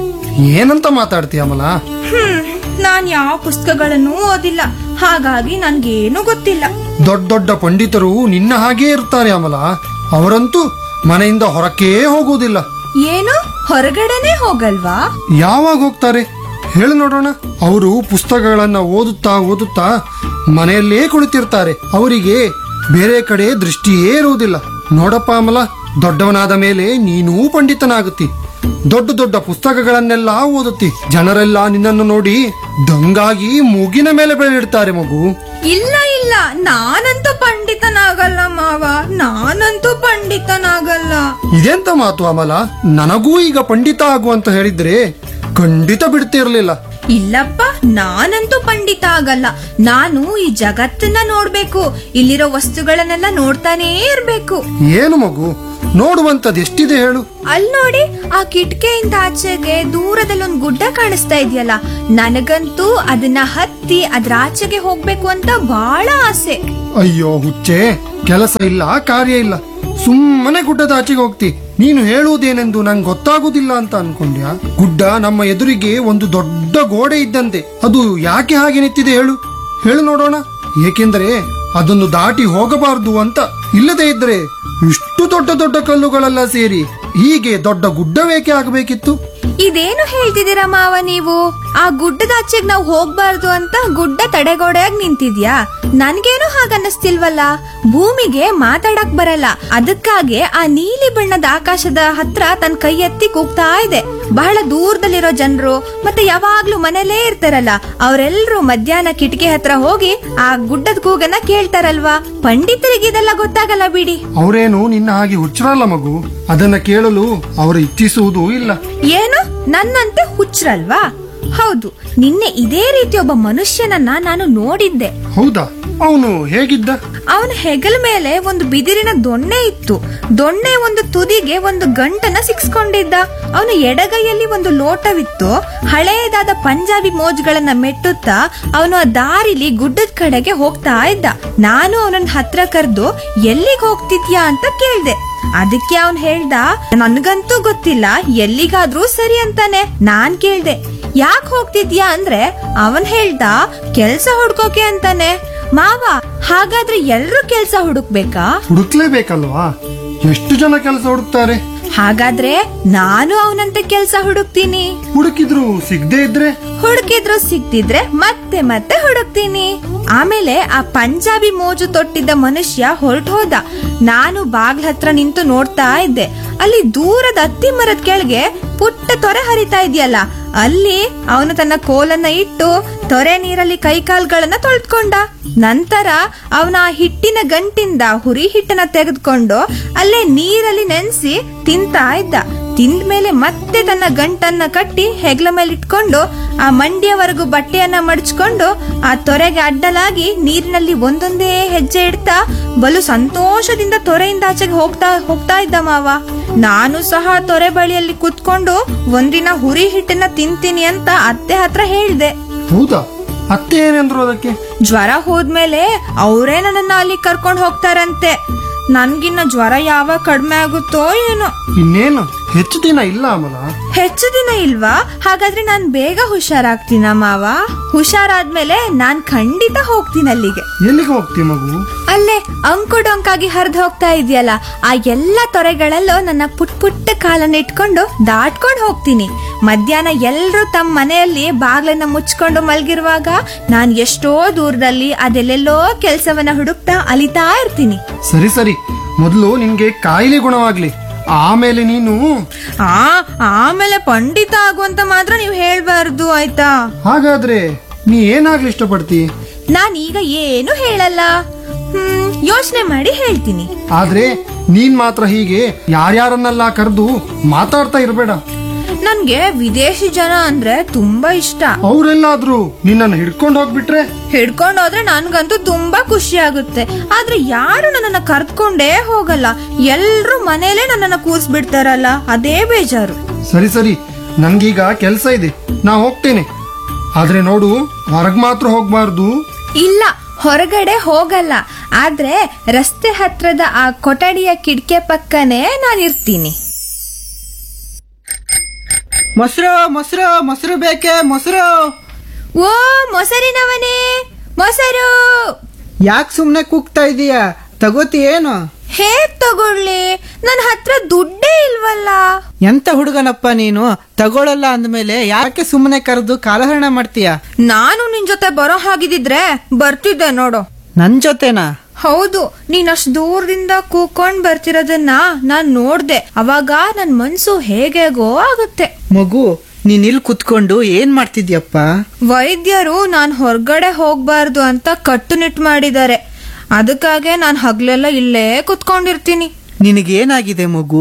ಏನಂತ ಮಾತಾಡ್ತೀಯ ಅಮಲ? ಹ್ಮ್ ನಾನ್ ಯಾವ ಪುಸ್ತಕಗಳನ್ನು ಓದಿಲ್ಲ, ಹಾಗಾಗಿ ನನ್ಗೇನು ಗೊತ್ತಿಲ್ಲ. ದೊಡ್ಡ ದೊಡ್ಡ ಪಂಡಿತರು ನಿನ್ನ ಹಾಗೇ ಇರ್ತಾರೆ ಅಮಲ. ಅವರಂತೂ ಮನೆಯಿಂದ ಹೊರಕ್ಕೇ ಹೋಗುವುದಿಲ್ಲ. ಏನು ಹೊರಗಡೆನೆ ಹೋಗಲ್ವಾ? ಯಾವಾಗ ಹೋಗ್ತಾರೆ ಹೇಳು ನೋಡೋಣ. ಅವರು ಪುಸ್ತಕಗಳನ್ನ ಓದುತ್ತಾ ಓದುತ್ತಾ ಮನೆಯಲ್ಲೇ ಕುಳಿತಿರ್ತಾರೆ. ಅವರಿಗೆ ಬೇರೆ ಕಡೆ ದೃಷ್ಟಿಯೇ ಇರುವುದಿಲ್ಲ. ನೋಡಪ್ಪ ಅಮಲ, ದೊಡ್ಡವನಾದ ಮೇಲೆ ನೀನೂ ಪಂಡಿತನಾಗುತ್ತಿ. ದೊಡ್ಡ ದೊಡ್ಡ ಪುಸ್ತಕಗಳನ್ನೆಲ್ಲ ಓದುತ್ತಿ. ಜನರೆಲ್ಲ ನಿನ್ನನ್ನು ನೋಡಿ ದಂಗಾಗಿ ಮೂಗಿನ ಮೇಲೆ ಬೆಳೆದಿಡ್ತಾರೆ ಮಗು. ಇಲ್ಲ ಇಲ್ಲ, ನಾನಂತೂ ಪಂಡಿತನಾಗಲ್ಲ ಮಾವ, ನಾನಂತೂ ಪಂಡಿತನಾಗಲ್ಲ. ಇದೆಂತ ಮಾತು ಅಮಲ? ನನಗೂ ಈಗ ಪಂಡಿತ ಆಗು ಅಂತ ಹೇಳಿದ್ರೆ ಖಂಡಿತ ಬಿಡ್ತಿರ್ಲಿಲ್ಲ. ಇಲ್ಲಪ್ಪ, ನಾನಂತೂ ಪಂಡಿತ ಆಗಲ್ಲ. ನಾನು ಈ ಜಗತ್ತನ್ನ ನೋಡ್ಬೇಕು, ಇಲ್ಲಿರೋ ವಸ್ತುಗಳನ್ನೆಲ್ಲ ನೋಡ್ತಾನೇ ಇರ್ಬೇಕು. ಏನು ಮಗು, ನೋಡುವಂತದ್ ಎಷ್ಟಿದೆ ಹೇಳು. ಅಲ್ ನೋಡಿ, ಆ ಕಿಟಕಿಯಿಂದ ಆಚೆಗೆ ದೂರದಲ್ಲಿ ಒಂದ್ ಗುಡ್ಡ ಕಾಣಿಸ್ತಾ ಇದೆಯಲ್ಲ, ನನಗಂತೂ ಅದನ್ನ ಹತ್ತಿ ಅದ್ರ ಆಚೆಗೆ ಹೋಗ್ಬೇಕು ಅಂತ ಬಹಳ ಆಸೆ. ಅಯ್ಯೋ ಹುಚ್ಚೆ, ಕೆಲಸ ಇಲ್ಲ ಕಾರ್ಯ ಇಲ್ಲ, ಸುಮ್ಮನೆ ಗುಡ್ಡದ ಆಚೆಗೆ ಹೋಗ್ತಿ. ನೀನು ಹೇಳುವುದೇನೆಂದು ನಂಗೆ ಗೊತ್ತಾಗುದಿಲ್ಲ ಅಂತ ಅನ್ಕೊಂಡ್ಯಾ? ಗುಡ್ಡ ನಮ್ಮ ಎದುರಿಗೆ ಒಂದು ದೊಡ್ಡ ಗೋಡೆ ಇದ್ದಂತೆ. ಅದು ಯಾಕೆ ಹಾಗೆ ನಿಂತಿದೆ ಹೇಳು ಹೇಳು ನೋಡೋಣ. ಏಕೆಂದರೆ ಅದನ್ನು ದಾಟಿ ಹೋಗಬಾರದು ಅಂತ. ಇಲ್ಲದೆ ಇದ್ರೆ ಇಷ್ಟು ದೊಡ್ಡ ದೊಡ್ಡ ಕಲ್ಲುಗಳೆಲ್ಲ ಸೇರಿ ಹೀಗೆ ದೊಡ್ಡ ಗುಡ್ಡವೇಕೆ ಆಗಬೇಕಿತ್ತು? ಇದೇನು ಹೇಳ್ತಿದ್ದೀರಾ ಮಾವ ನೀವು? ಆ ಗುಡ್ಡದಾಚೆಗೆ ನಾವು ಹೋಗ್ಬಾರ್ದು ಅಂತ ಗುಡ್ಡ ತಡೆಗೋಡೆಯಾಗಿ ನಿಂತಿದ್ಯಾ? ನನ್ಗೇನು ಹಾಗನ್ನಿಸ್ತಿಲ್ವಲ್ಲ. ಭೂಮಿಗೆ ಮಾತಾಡಕ್ ಬರಲ್ಲ, ಅದಕ್ಕಾಗಿ ಆ ನೀಲಿ ಬಣ್ಣದ ಆಕಾಶದ ಹತ್ರ ತನ್ನ ಕೈ ಎತ್ತಿ ಕೂಗ್ತಾ ಇದೆ. ಬಹಳ ದೂರದಲ್ಲಿರೋ ಜನರು ಮತ್ತೆ ಯಾವಾಗ್ಲೂ ಮನೇಲೇ ಇರ್ತಾರಲ್ಲ, ಅವರೆಲ್ಲರೂ ಮಧ್ಯಾಹ್ನ ಕಿಟಕಿ ಹತ್ರ ಹೋಗಿ ಆ ಗುಡ್ಡದ ಕೂಗನ್ನ ಕೇಳ್ತಾರಲ್ವಾ. ಪಂಡಿತರಿಗೆ ಇದೆಲ್ಲ ಗೊತ್ತಾಗಲ್ಲ ಬಿಡಿ. ಅವರೇನು ನಿನ್ನ ಹಾಗೆ ಹುಚ್ಚರಲ್ಲ ಮಗು, ಅದನ್ನ ಕೇಳಲು ಅವರು ಇಚ್ಛಿಸುವುದೂ ಇಲ್ಲ. ಏನು ನನ್ನಂತೆ ಹುಚ್ಚರಲ್ವಾ? ಹೌದು, ನಿನ್ನೆ ಇದೇ ರೀತಿ ಒಬ್ಬ ಮನುಷ್ಯನನ್ನ ನಾನು ನೋಡಿದ್ದೆ. ಹೌದಾ? ಅವನು ಹೇಗಿದ್ದ? ಅವನ ಹೆಗಲ ಮೇಲೆ ಒಂದು ಬಿದಿರಿನ ದೊಣ್ಣೆ ಇತ್ತು. ದೊಣ್ಣೆ ಒಂದು ತುದಿಗೆ ಒಂದು ಗಂಟನ್ನ ಸಿಕ್ಸ್ಕೊಂಡಿದ್ದ. ಅವನ ಎಡಗೈಯಲ್ಲಿ ಒಂದು ಲೋಟವಿತ್ತು. ಹಳೆಯದಾದ ಪಂಜಾಬಿ ಮೋಜ್ಗಳನ್ನ ಮೆಟ್ಟುತ್ತಾ ಅವನು ಆ ದಾರಿಲಿ ಗುಡ್ಡದ ಕಡೆಗೆ ಹೋಗ್ತಾ ಇದ್ದ. ನಾನು ಅವನನ್ನ ಹತ್ರ ಕರೆದು ಎಲ್ಲಿಗೆ ಹೋಗ್ತಿದ್ಯಾ ಅಂತ ಕೇಳ್ದೆ. ಅದಕ್ಕೆ ಅವನ್ ಹೇಳ್ದ, ನನ್ಗಂತೂ ಗೊತ್ತಿಲ್ಲ, ಎಲ್ಲಿಗಾದ್ರೂ ಸರಿ ಅಂತಾನೆ. ನಾನ್ ಕೇಳ್ದೆ ಯಾಕೆ ಹೋಗ್ತಿದ್ಯಾ ಅಂದ್ರೆ ಅವನ್ ಹೇಳ್ದ, ಕೆಲ್ಸ ಹುಡ್ಕೋಕೆ ಅಂತಾನೆ. ಮಾವ, ಹಾಗಾದ್ರೆ ಎಲ್ರೂ ಕೆಲ್ಸ ಹುಡುಕ್ಬೇಕಾ? ಹುಡುಕ್ಲೇಬೇಕಲ್ವಾ? ಎಷ್ಟು ಜನ ಕೆಲಸ ಹುಡುಕ್ತಾರೆ. ಹಾಗಾದ್ರೆ ನಾನು ಅವನಂತೆ ಕೆಲ್ಸ ಹುಡುಕ್ತೀನಿ. ಹುಡುಕಿದ್ರು ಸಿಗದೆ ಇದ್ರೆ? ಹುಡುಕಿದ್ರು ಸಿಗ್ತಿದ್ರೆ ಮತ್ತೆ ಮತ್ತೆ ಹುಡುಕ್ತೀನಿ. ಆಮೇಲೆ ಆ ಪಂಜಾಬಿ ಮೋಜು ತೊಟ್ಟಿದ್ದ ಮನುಷ್ಯ ಹೊರಟು ಹೋದ. ನಾನು ಬಾಗ್ಲ ಹತ್ರ ನಿಂತು ನೋಡ್ತಾ ಇದ್ದೆ. ಅಲ್ಲಿ ದೂರದ ಅತ್ತಿ ಮರದ ಕೆಳಗೆ ಪುಟ್ಟ ತೊರೆ ಹರಿತಾ ಇದೆಯಲ್ಲ, ಅಲ್ಲಿ ಅವನು ತನ್ನ ಕೋಲನ್ನ ಇಟ್ಟು ತೊರೆ ನೀರಲ್ಲಿ ಕೈಕಾಲ್ಗಳನ್ನ ತೊಳ್ಕೊಂಡ. ನಂತರ ಅವನ ಆ ಹಿಟ್ಟಿನ ಗಂಟಿಂದ ಹುರಿ ಹಿಟ್ಟನ್ನ ತೆಗೆದುಕೊಂಡು ಅಲ್ಲೇ ನೀರಲ್ಲಿ ನೆನೆಸಿ ತಿಂತಾ ಇದ್ದ. ತಿಂದ ಮೇಲೆ ಮತ್ತೆ ತನ್ನ ಗಂಟನ್ನ ಕಟ್ಟಿ ಹೆಗ್ಲ ಮೇಲೆ ಇಟ್ಕೊಂಡು ಆ ಮಂಡಿಯವರೆಗೂ ಬಟ್ಟೆಯನ್ನ ಮಡಚ್ಕೊಂಡು ಆ ತೊರೆಗೆ ಅಡ್ಡಲಾಗಿ ನೀರಿನಲ್ಲಿ ಒಂದೊಂದೇ ಹೆಜ್ಜೆ ಇಡ್ತಾ ಬಲು ಸಂತೋಷದಿಂದ ತೊರೆಯಿಂದ ಆಚೆಗೆ ಹೋಗ್ತಾ ಹೋಗ್ತಾ ಇದ್ದ ಮಾವ. ನಾನು ಸಹ ತೊರೆ ಬಳಿಯಲ್ಲಿ ಕುತ್ಕೊಂಡು ಒಂದಿನ ಹುರಿ ಹಿಟ್ಟನ್ನ ತಿಂತೀನಿ ಅಂತ ಅತ್ತೆ ಹತ್ರ ಹೇಳ್ದೆ. ಹೌದಾ? ಅತ್ತೆ ಏನಂದ್ರು ಅದಕ್ಕೆ? ಜ್ವರ ಹೋದ್ಮೇಲೆ ಅವರೇ ನನ್ನನ್ನ ಅಲ್ಲಿ ಕರ್ಕೊಂಡು ಹೋಗ್ತಾರಂತೆ. ನನ್ಗಿನ್ನ ಜ್ವರ ಯಾವಾಗ ಕಡಿಮೆ ಆಗುತ್ತೋ ಏನೋ. ಇನ್ನೇನು ಹೆಚ್ಚು ದಿನ ಇಲ್ಲ ಅಮಲ. ಹೆಚ್ಚು ದಿನ ಇಲ್ವಾ? ಹಾಗಾದ್ರೆ ನಾನ್ ಬೇಗ ಹುಷಾರಾಗ್ತೀನ ಮಾವ? ಹುಷಾರಾದ್ಮೇಲೆ ನಾನ್ ಖಂಡಿತ ಹೋಗ್ತೀನಿ ಅಲ್ಲಿಗೆ. ಎಲ್ಲಿಗೆ ಹೋಗ್ತಿ ಮಗು? ಅಲ್ಲೇ ಅಂಕು ಡೊಂಕಾಗಿ ಹರಿದು ಹೋಗ್ತಾ ಇದೆಯಲ್ಲ, ಆ ಎಲ್ಲಾ ತೊರೆಗಳಲ್ಲೂ ನನ್ನ ಪುಟ್ ಪುಟ್ಟ ಕಾಲನ್ನ ಇಟ್ಕೊಂಡು ದಾಟ್ಕೊಂಡು ಹೋಗ್ತೀನಿ. ಮಧ್ಯಾಹ್ನ ಎಲ್ರೂ ತಮ್ಮ ಮನೆಯಲ್ಲಿ ಬಾಗ್ಲನ್ನ ಮುಚ್ಕೊಂಡು ಮಲ್ಗಿರುವಾಗ ನಾನ್ ಎಷ್ಟೋ ದೂರದಲ್ಲಿ ಅದೆಲ್ಲೆಲ್ಲೋ ಕೆಲ್ಸವನ್ನ ಹುಡುಕ್ತಾ ಅಲಿತಾ ಇರ್ತೀನಿ. ಸರಿ ಸರಿ, ಮೊದಲು ನಿನ್ಗೆ ಕಾಯಿಲೆ ಗುಣವಾಗ್ಲಿ, ಆಮೇಲೆ ನೀನು ಆ ಆಮೇಲೆ ಪಂಡಿತ ಆಗುವಂತ ಮಾತ್ರ ನೀವು ಹೇಳ್ಬಾರ್ದು, ಆಯ್ತಾ? ಹಾಗಾದ್ರೆ ನೀ ಏನಾಗ್ಲಿ ಇಷ್ಟಪಡ್ತಿ? ನಾನ್ ಈಗ ಏನು ಹೇಳಲ್ಲ, ಹ್ಮ್ ಯೋಚನೆ ಮಾಡಿ ಹೇಳ್ತೀನಿ. ಆದ್ರೆ ನೀನ್ ಮಾತ್ರ ಹೀಗೆ ಯಾರ್ಯಾರನ್ನೆಲ್ಲ ಕರೆದು ಮಾತಾಡ್ತಾ ಇರ್ಬೇಡ. ನನ್ಗೆ ವಿದೇಶಿ ಜನ ಅಂದ್ರೆ ತುಂಬಾ ಇಷ್ಟ. ಅವ್ರೆಲ್ಲಾದ್ರೂ ನಿನ್ನನ್ನು ಹಿಡ್ಕೊಂಡು ಹೋಗ್ಬಿಟ್ರೆ? ಹಿಡ್ಕೊಂಡು ಹೋದ್ರೆ ನನ್ಗಂತೂ ತುಂಬಾ ಖುಷಿ ಆಗುತ್ತೆ. ಆದ್ರೆ ಯಾರು ನನ್ನನ್ನ ಕರ್ದ್ಕೊಂಡೇ ಹೋಗಲ್ಲ, ಎಲ್ರೂ ಮನೇಲೆ ನನ್ನನ್ನ ಕೂರ್ಸ್ಬಿಡ್ತಾರಲ್ಲ, ಅದೇ ಬೇಜಾರು. ಸರಿ ಸರಿ, ನನ್ಗೀಗ ಕೆಲ್ಸ ಇದೆ, ನಾ ಹೋಗ್ತೇನೆ. ಆದ್ರೆ ನೋಡು, ಹೊರಗ್ ಮಾತ್ರ ಹೋಗ್ಬಾರ್ದು. ಇಲ್ಲ, ಹೊರಗಡೆ ಹೋಗಲ್ಲ. ಆದ್ರೆ ರಸ್ತೆ ಹತ್ರದ ಆ ಕೊಠಡಿಯ ಕಿಟಕಿ ಪಕ್ಕನೇ ನಾನಿರ್ತೀನಿ. ಮೊಸರು ಮೊಸರು ಮೊಸರು ಬೇಕೆ ಮೊಸರು? ಓ ಮೊಸರಿನವನೇ, ಮೊಸರು! ಯಾಕೆ ಸುಮ್ನೆ ಕೂಗ್ತಾ ಇದೀಯಾ? ತಗೋತಿ ಏನು? ಹೇಗ್ ತಗೊಳ್ಳಿ? ನನ್ನ ಹತ್ರ ದುಡ್ಡೇ ಇಲ್ವಲ್ಲ. ಎಂತ ಹುಡುಗನಪ್ಪ ನೀನು? ತಗೊಳಲ್ಲ ಅಂದ್ಮೇಲೆ ಯಾಕೆ ಸುಮ್ಮನೆ ಕರೆದು ಕಾಲಹರಣ ಮಾಡ್ತೀಯ? ನಾನು ನಿನ್ ಜೊತೆ ಬರೋ ಹಾಗಿದ್ರೆ ಬರ್ತಿದ್ದೆ ನೋಡು. ನನ್ ಜೊತೆನಾ? ಹೌದು, ನೀನ್ ಅಷ್ಟ್ ದೂರದಿಂದ ಕೂಕೊಂಡ್ ಬರ್ತಿರೋದನ್ನ ನಾನ್ ನೋಡ್ದೆ. ಅವಾಗ ನನ್ ಮನ್ಸು ಹೇಗೇಗೋ ಆಗುತ್ತೆ. ಮಗು, ನೀನ್ ಇಲ್ಲಿ ಕುತ್ಕೊಂಡು ಏನ್ ಮಾಡ್ತಿದ್ಯಪ್ಪ? ವೈದ್ಯರು ನಾನ್ ಹೊರಗಡೆ ಹೋಗ್ಬಾರ್ದು ಅಂತ ಕಟ್ಟುನಿಟ್ಟು ಮಾಡಿದ್ದಾರೆ. ಅದಕ್ಕಾಗೆ ನಾನ್ ಹಗ್ಲೆಲ್ಲ ಇಲ್ಲೇ ಕುತ್ಕೊಂಡಿರ್ತೀನಿ. ನಿನಗೇನಾಗಿದೆ ಮಗು?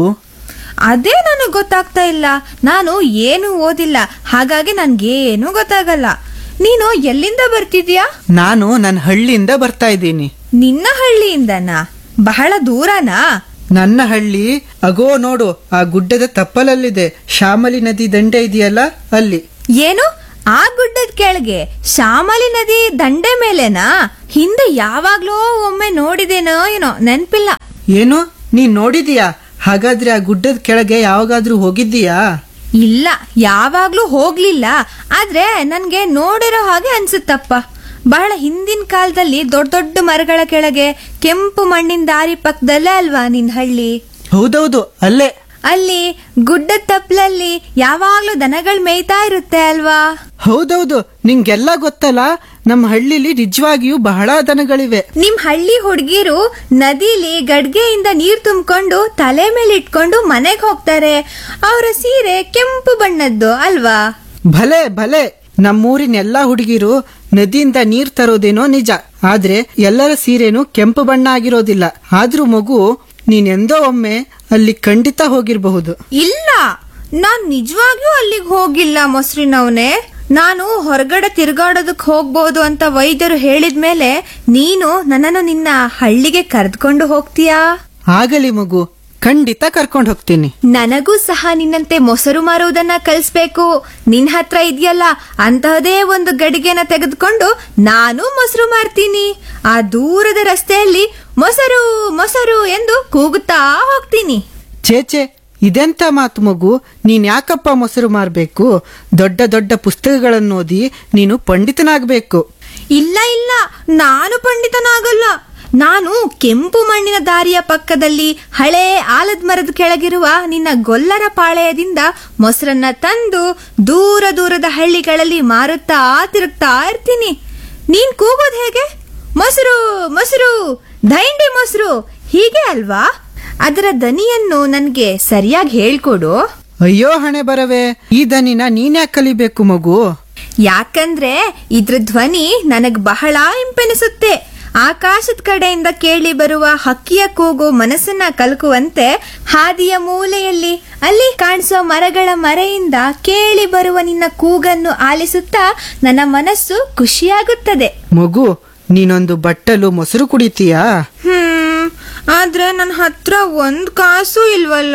ಅದೇ ನನಗ್ ಗೊತ್ತಾಗ್ತಾ ಇಲ್ಲ. ನಾನು ಏನು ಓದಿಲ್ಲ, ಹಾಗಾಗಿ ನನ್ಗೇನು ಗೊತ್ತಾಗಲ್ಲ. ನೀನು ಎಲ್ಲಿಂದ ಬರ್ತಿದ್ಯಾ? ನಾನು ನನ್ನ ಹಳ್ಳಿಯಿಂದ ಬರ್ತಾ ಇದ್ದೀನಿ. ನಿನ್ನ ಹಳ್ಳಿಯಿಂದನಾ? ಬಹಳ ದೂರನಾ? ನನ್ನ ಹಳ್ಳಿ ಅಗೋ ನೋಡು, ಆ ಗುಡ್ಡದ ತಪ್ಪಲಲ್ಲಿದೆ. ಶಾಮಲಿ ನದಿ ದಂಡೆ ಇದೆಯಲ್ಲ, ಅಲ್ಲಿ. ಏನು? ಆ ಗುಡ್ಡದ ಕೆಳಗೆ ಶಾಮಲಿ ನದಿ ದಂಡೆ ಮೇಲೆನಾ? ಹಿಂದೆ ಯಾವಾಗ್ಲೂ ಒಮ್ಮೆ ನೋಡಿದೇನೋ ಏನೋ, ನೆನ್ಪಿಲ್ಲ. ಏನು, ನೀನ್ ನೋಡಿದೀಯಾ? ಹಾಗಾದ್ರೆ ಆ ಗುಡ್ಡದ ಕೆಳಗೆ ಯಾವಾಗಾದ್ರೂ ಹೋಗಿದ್ದೀಯಾ? ಇಲ್ಲ, ಯಾವಾಗ್ಲೂ ಹೋಗ್ಲಿಲ್ಲ. ಆದ್ರೆ ನನ್ಗೆ ನೋಡಿರೋ ಹಾಗೆ ಅನ್ಸುತ್ತಪ್ಪ. ಬಹಳ ಹಿಂದಿನ ಕಾಲದಲ್ಲಿ ದೊಡ್ಡ ದೊಡ್ಡ ಮರಗಳ ಕೆಳಗೆ ಕೆಂಪು ಮಣ್ಣಿನ ದಾರಿ ಪಕ್ಕದಲ್ಲೇ ಅಲ್ವಾ ನಿನ್ ಹಳ್ಳಿ? ಹೌದೌದು, ಅಲ್ಲೇ. ಅಲ್ಲಿ ಗುಡ್ಡದ ತಪ್ಪಲಲ್ಲಿ ಯಾವಾಗ್ಲೂ ದನಗಳು ಮೇಯ್ತಾ ಇರುತ್ತೆ ಅಲ್ವಾ? ಹೌದೌದು, ನಿಂಗೆಲ್ಲ ಗೊತ್ತಲ್ಲ. ನಮ್ಮ ಹಳ್ಳಿಲಿ ನಿಜವಾಗಿಯೂ ಬಹಳ ದನಗಳಿವೆ. ನಿಮ್ ಹಳ್ಳಿ ಹುಡ್ಗಿರು ನದಿಲಿ ಗಡ್ಗೆಯಿಂದ ನೀರ್ ತುಂಬಿಕೊಂಡು ತಲೆ ಮೇಲೆ ಇಟ್ಕೊಂಡು ಮನೆಗ್ ಹೋಗ್ತಾರೆ. ಅವರ ಸೀರೆ ಕೆಂಪು ಬಣ್ಣದ್ದು ಅಲ್ವಾ? ಭಲೆ ಭಲೆ, ನಮ್ಮೂರಿನ ಎಲ್ಲಾ ಹುಡುಗಿರು ನದಿಯಿಂದ ನೀರ್ ತರೋದೇನೋ ನಿಜ. ಆದ್ರೆ ಎಲ್ಲರ ಸೀರೆನೂ ಕೆಂಪು ಬಣ್ಣ ಆಗಿರೋದಿಲ್ಲ. ಆದ್ರೂ ಮಗು, ನೀನೆಂದೋ ಒಮ್ಮೆ ಅಲ್ಲಿ ಖಂಡಿತ ಹೋಗಿರಬಹುದು. ಇಲ್ಲ, ನಾನ್ ನಿಜವಾಗಿಯೂ ಅಲ್ಲಿಗೆ ಹೋಗಿಲ್ಲ ಮೊಸರಿನವನೇ. ನಾನು ಹೊರಗಡೆ ತಿರ್ಗಾಡೋದಕ್ ಹೋಗ್ಬೋದು ಅಂತ ವೈದ್ಯರು ಹೇಳಿದ್ಮೇಲೆ ನೀನು ನನ್ನನ್ನು ನಿನ್ನ ಹಳ್ಳಿಗೆ ಕರೆದುಕೊಂಡು ಹೋಗ್ತೀಯಾ? ಆಗಲಿ ಮಗು, ಖಂಡಿತ ಕರ್ಕೊಂಡು ಹೋಗ್ತೀನಿ. ನನಗೂ ಸಹ ನಿನ್ನಂತೆ ಮೊಸರು ಮಾರುವುದನ್ನ ಕಲಿಸ್ಬೇಕು. ನಿನ್ ಹತ್ರ ಇದೆಯಲ್ಲ ಅಂತಹದೇ ಒಂದು ಗಡಿಗೆನ ತೆಗೆದುಕೊಂಡು ನಾನು ಮೊಸರು ಮಾರ್ತೀನಿ. ಆ ದೂರದ ರಸ್ತೆಯಲ್ಲಿ ಮೊಸರು ಮೊಸರು ಎಂದು ಕೂಗುತ್ತಾ ಹೋಗ್ತೀನಿ. ಚೇಚೆ, ಇದೆಂತ ಮಾತು ಮಗು? ನೀನ್ ಯಾಕಪ್ಪ ಮೊಸರು ಮಾರ್ಬೇಕು? ದೊಡ್ಡ ದೊಡ್ಡ ಪುಸ್ತಕಗಳನ್ನು ಓದಿ ನೀನು ಪಂಡಿತನಾಗಬೇಕು. ಇಲ್ಲ ಇಲ್ಲ, ನಾನು ಪಂಡಿತನಾಗಲ್ಲ. ನಾನು ಕೆಂಪು ಮಣ್ಣಿನ ದಾರಿಯ ಪಕ್ಕದಲ್ಲಿ ಹಳೆ ಆಲದ ಮರದ ಕೆಳಗಿರುವ ನಿನ್ನ ಗೊಲ್ಲರ ಪಾಳೆಯದಿಂದ ಮೊಸರನ್ನ ತಂದು ದೂರ ದೂರದ ಹಳ್ಳಿಗಳಲ್ಲಿ ಮಾರುತ್ತಾ ತಿರುಗ್ತಾ ಇರ್ತೀನಿ. ನೀನ್ ಕೂಗೋದು ಹೇಗೆ? ಮೊಸರು ಮೊಸರು, ಧೈಂಡಿ ಮೊಸರು, ಹೀಗೆ ಅಲ್ವಾ? ಅದರ ದನಿಯನ್ನು ನನ್ಗೆ ಸರಿಯಾಗಿ ಹೇಳ್ಕೊಡು. ಅಯ್ಯೋ ಹಣೆ ಬರವೆ, ಈ ದನಿನ ನೀನ್ಯಾಕೆ ಕಲಿಬೇಕು ಮಗು? ಯಾಕಂದ್ರೆ ಇದ್ರ ಧ್ವನಿ ನನಗ್ ಬಹಳ ಇಂಪೆನಿಸುತ್ತೆ. ಆಕಾಶದ ಕಡೆಯಿಂದ ಕೇಳಿ ಬರುವ ಹಕ್ಕಿಯ ಕೂಗು ಮನಸ್ಸನ್ನ ಕಲಕುವಂತೆ, ಹಾದಿಯ ಮೂಲೆಯಲ್ಲಿ ಅಲ್ಲಿ ಕಾಣಿಸೋ ಮರಗಳ ಮರೆಯಿಂದ ಕೇಳಿ ಬರುವ ನಿನ್ನ ಕೂಗನ್ನು ಆಲಿಸುತ್ತಾ ನನ್ನ ಮನಸ್ಸು ಖುಷಿಯಾಗುತ್ತದೆ. ಮಗು, ನೀನೊಂದು ಬಟ್ಟಲು ಮೊಸರು ಕುಡಿತೀಯಾ? ಹ್ಮ್, ಆದ್ರೆ ನನ್ನ ಹತ್ರ ಒಂದ್ ಕಾಸು ಇಲ್ವಲ್ಲ.